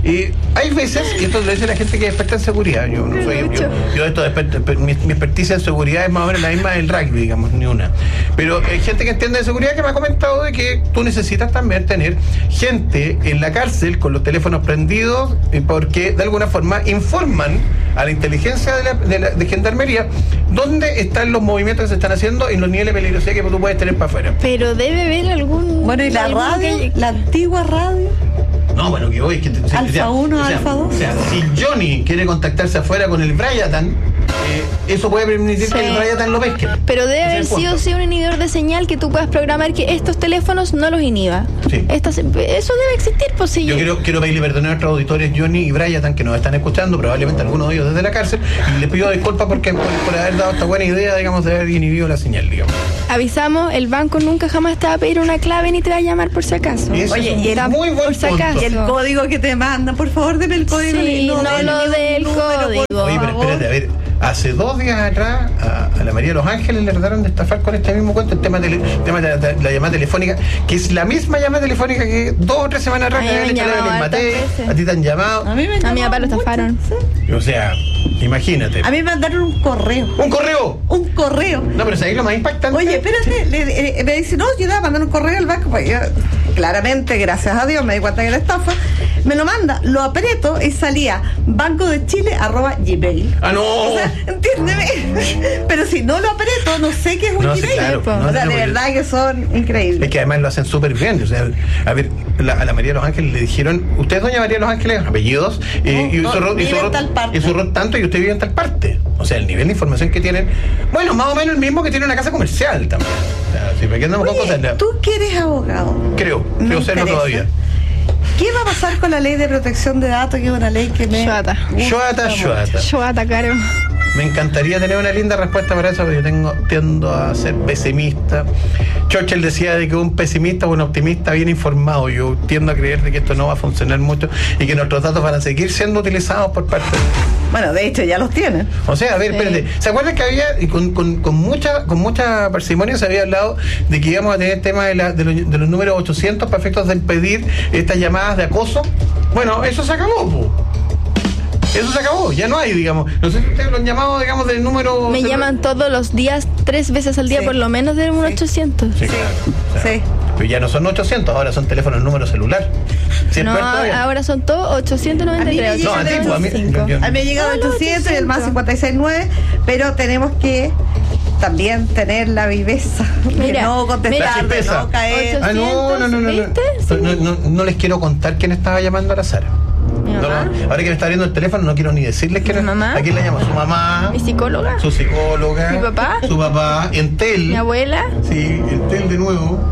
Y hay veces, y esto lo dice la gente que es experta en seguridad, yo no soy, yo, yo esto de experta, mi, mi experticia en seguridad es más o menos la misma del rugby, digamos, ni una. Pero hay gente que entiende de seguridad que me ha comentado de que tú necesitas también tener gente en la cárcel con los teléfonos prendidos, porque de alguna forma informan a la inteligencia de, la, de, la, de gendarmería dónde están los movimientos que se están haciendo y los niveles de peligrosidad que tú puedes tener para afuera. Pero debe haber algún... Bueno, ¿y la radio? Que... ¿La antigua radio? No, bueno, que voy, que te, Alfa uno, o sea, Alfa dos. O sea, si Johnny quiere contactarse afuera con el Bryatan, eh, eso puede permitir sí. que el Bryatan lo pesque. Pero debe haber sido sí un inhibidor de señal que tú puedas programar que estos teléfonos no los inhiba. Sí. Estas, eso debe existir, pues sí. Yo quiero, quiero pedirle perdón a nuestros auditores Johnny y Bryatan que nos están escuchando, probablemente algunos de ellos desde la cárcel, y les pido disculpas porque por, por haber dado esta buena idea, digamos, de haber inhibido la señal, digamos. Avisamos, el banco nunca jamás te va a pedir una clave ni te va a llamar por si acaso. Oye, y el, muy buen si acaso. Y el código que te mandan, por favor, deme el código. Sí, no, no lo del código. Oye, pero espérate, a ver, hace dos días atrás a, a la María de los Ángeles le trataron de estafar con este mismo cuento, el tema, tele, tema de la, de la llamada telefónica, que es la misma llamada telefónica que dos o tres semanas atrás que habían hecho les maté, a ti te han llamado. A mí me a mi papá lo estafaron. ¿Sí? O sea, imagínate. A mí me mandaron un correo. ¿Un correo? Un correo. No, pero ¿sabes lo más impactante? Oye, espérate, le, le, me dice, no, yo le voy a mandar un correo al banco, pues yo, claramente, gracias a Dios, me di cuenta que era estafa. Me lo manda, lo aprieto y salía banco de chile arroba gmail. ¡Ah, no! O sea, entiéndeme. Pero si no lo aprieto, no sé qué es un no, Gmail. Sí, claro, no, o sea, no, de no, verdad que son increíbles. Es que además lo hacen súper bien. O sea, a ver, la, a la María de los Ángeles le dijeron, ¿usted es doña María de los Ángeles? Apellidos. No, eh, y no, su rol, y su rol, y su rol tanto y usted vive en tal parte. O sea, el nivel de información que tienen, bueno, más o menos el mismo que tiene una casa comercial también. O sea, si me quedamos con cosas. Tú que eres abogado. Creo, creo serlo todavía. ¿Qué va a pasar con la ley de protección de datos, que es una ley que me... Shoata. Shoata, shoata. Shoata, caro. Me encantaría tener una linda respuesta para eso, pero yo tengo, tiendo a ser pesimista. Churchill decía de que un pesimista o un optimista bien informado. Yo tiendo a creer de que esto no va a funcionar mucho y que nuestros datos van a seguir siendo utilizados por parte de... Bueno, de hecho ya los tienen. O sea, a ver, sí. espérate. ¿Se acuerdan que había, y con, con, con mucha con mucha parsimonia se había hablado de que íbamos a tener el tema de, la, de, los, de los números ochocientos para efectos de impedir estas llamadas de acoso? Bueno, eso se acabó, po. Eso se acabó, ya no hay, digamos. No sé si ustedes lo han llamado, digamos, del número... Me llaman todos los días, tres veces al día, sí. por lo menos del número sí. ochocientos. Sí, claro. O sea, sí. Pero ya no son ochocientos, ahora son teléfonos número celular. ¿Sí no, ahora son todos ochocientos noventa y tres. No, a, tipo, a, mí, yo, yo, a mí me ha llegado no, ochocientos y el más cincuenta y seis nueve, pero tenemos que también tener la viveza. Mira, no contestar, de no caer. Ah, no, no, no, no, no. No, no, no les quiero contar quién estaba llamando a la Sara. No, no, ahora que me está abriendo el teléfono, no quiero ni decirles que mamá? ¿A quién le llama? Su mamá. Mi psicóloga. Su psicóloga. Mi papá. Su papá. Entel. Mi abuela. Sí, Entel de nuevo.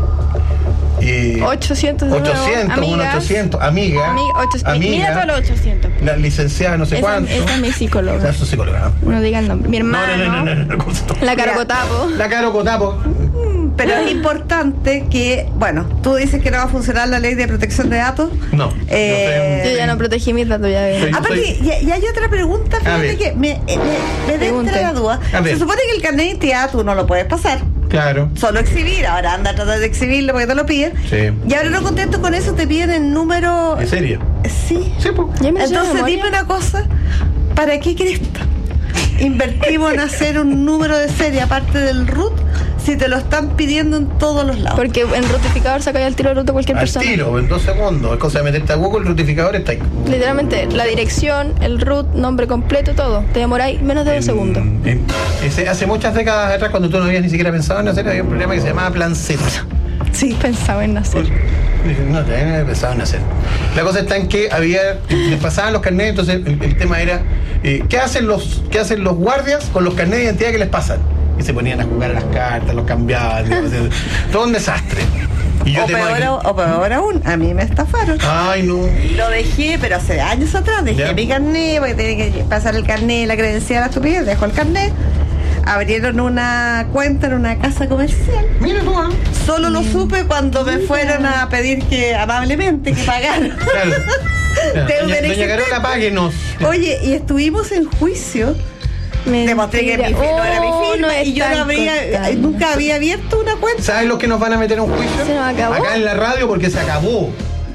Eh, ochocientos de ochocientos, nuevo. un ochocientos. Amiga. Amiga. ochocientos. Amiga. Mira todos los ochocientos. La licenciada no sé esa, cuánto. Esa es mi psicóloga. Esa es su psicóloga. Bueno. No diga el nombre. Mi hermano. No, no, no, no, no, no, no. La Carocotapo. La Carocotapo. Pero es importante que, bueno, tú dices que no va a funcionar la ley de protección de datos. No. Eh, yo, yo ya no protegí mis datos, ya ves. Aparte, y, y hay otra pregunta, fíjate que me, me, me entra la duda. Se supone que el carnet de identidad tú no lo puedes pasar. Claro. Solo exhibir, ahora anda a tratar de exhibirlo porque te lo piden. Sí. Y ahora no contento con eso, te piden el número. ¿En serio? Sí. Sí, pues. Entonces dime una cosa, ¿para qué cresta invertimos en hacer un número de serie aparte del root si te lo están pidiendo en todos los lados? Porque en rutificador saca el tiro de ruta cualquier al persona. Al tiro, en dos segundos. Es cosa de meterte a Google, el rutificador está ahí. Literalmente, la dirección, el root, nombre completo, todo. Te demoráis menos de en, dos segundos. En, ese, hace muchas décadas atrás, cuando tú no habías ni siquiera pensado en hacer, había un programa que se llamaba Plan Z. Sí, pensaba en nacer. No, también había pensado en hacer. La cosa está en que había, les pasaban los carnets, entonces el, el tema era, eh, ¿qué hacen los qué hacen los guardias con los carnets de identidad que les pasan? Y se ponían a jugar a las cartas, los cambiaban, digamos, todo un desastre. Y yo o, peor, que... o peor aún, a mí me estafaron. Ay, no. Lo dejé, pero hace años atrás, dejé ¿Ya? mi carnet, porque tenía que pasar el carnet, la credencial, la estupidez, dejo el carnet. Abrieron una cuenta en una casa comercial. Mira tú, ¿eh? Solo lo supe cuando me fueron a pedir que amablemente que pagaran. Claro. Doña, doña Carola, páguenos. Oye, y estuvimos en juicio. Mentira. Demostré que mi, oh, no era mi firma no y yo no habría, nunca había abierto una cuenta. ¿Sabes lo que nos van a meter en un juicio? Se nos acabó. Acá en la radio porque se acabó.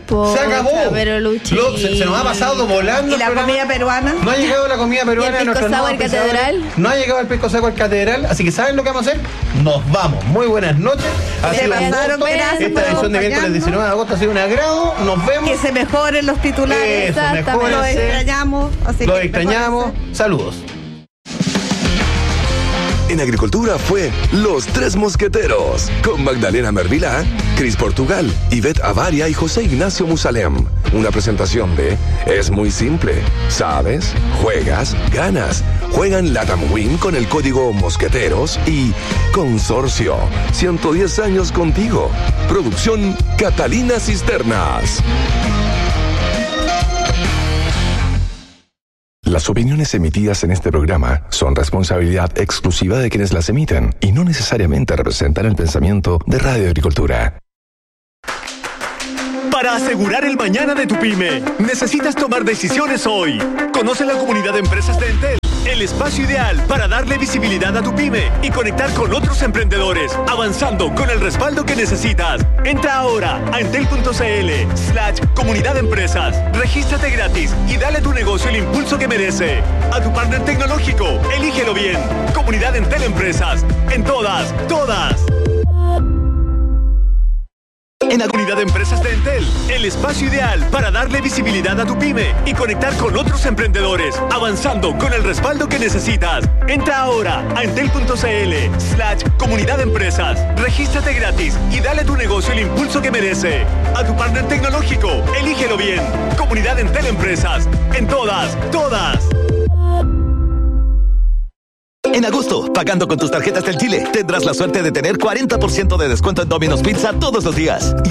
po. Se acabó. Pero Luchi. Lo- se, se nos ha pasado volando. ¿Y la el programa. comida peruana? No ha llegado la comida peruana. ¿Y el pisco nuestros sour nuevos catedral? auspiciadores. No ha llegado el pisco sour catedral. Así que ¿saben lo que vamos a hacer? Nos vamos. Muy buenas noches. Ha Se sido un pasaron, gusto. gracias Esta por edición de miércoles acompañarnos. diecinueve de agosto ha sido un agrado. Nos vemos. Que se mejoren los titulares. Eso, Exactamente. Los mejórense. extrañamos. Así Los que extrañamos. mejórense. Saludos. En Agricultura fue Los Tres Mosqueteros, con Magdalena Mervilá, Cris Portugal, Ivette Avaria y José Ignacio Musalem. Una presentación de Es muy simple. ¿Sabes? Juegas, ganas. Juegan Latam Win con el código Mosqueteros y Consorcio. ciento diez años contigo. Producción Catalina Cisternas. Las opiniones emitidas en este programa son responsabilidad exclusiva de quienes las emiten y no necesariamente representan el pensamiento de Radio Agricultura. Para asegurar el mañana de tu pyme, necesitas tomar decisiones hoy. Conoce la comunidad de empresas de Entel, el espacio ideal para darle visibilidad a tu pyme y conectar con otros emprendedores, avanzando con el respaldo que necesitas. Entra ahora a entel.cl slash comunidad de empresas. Regístrate gratis y dale a tu negocio el impulso que merece. A tu partner tecnológico, elígelo bien. Comunidad Entel Empresas. En todas, todas. En la comunidad de empresas de Entel, el espacio ideal para darle visibilidad a tu pyme y conectar con otros emprendedores, avanzando con el respaldo que necesitas. Entra ahora a entel.cl slash comunidad de empresas. Regístrate gratis y dale a tu negocio el impulso que merece. A tu partner tecnológico, elígelo bien. Comunidad Entel Empresas. En todas, todas. En agosto, pagando con tus tarjetas del Chile, tendrás la suerte de tener cuarenta por ciento de descuento en Domino's Pizza todos los días.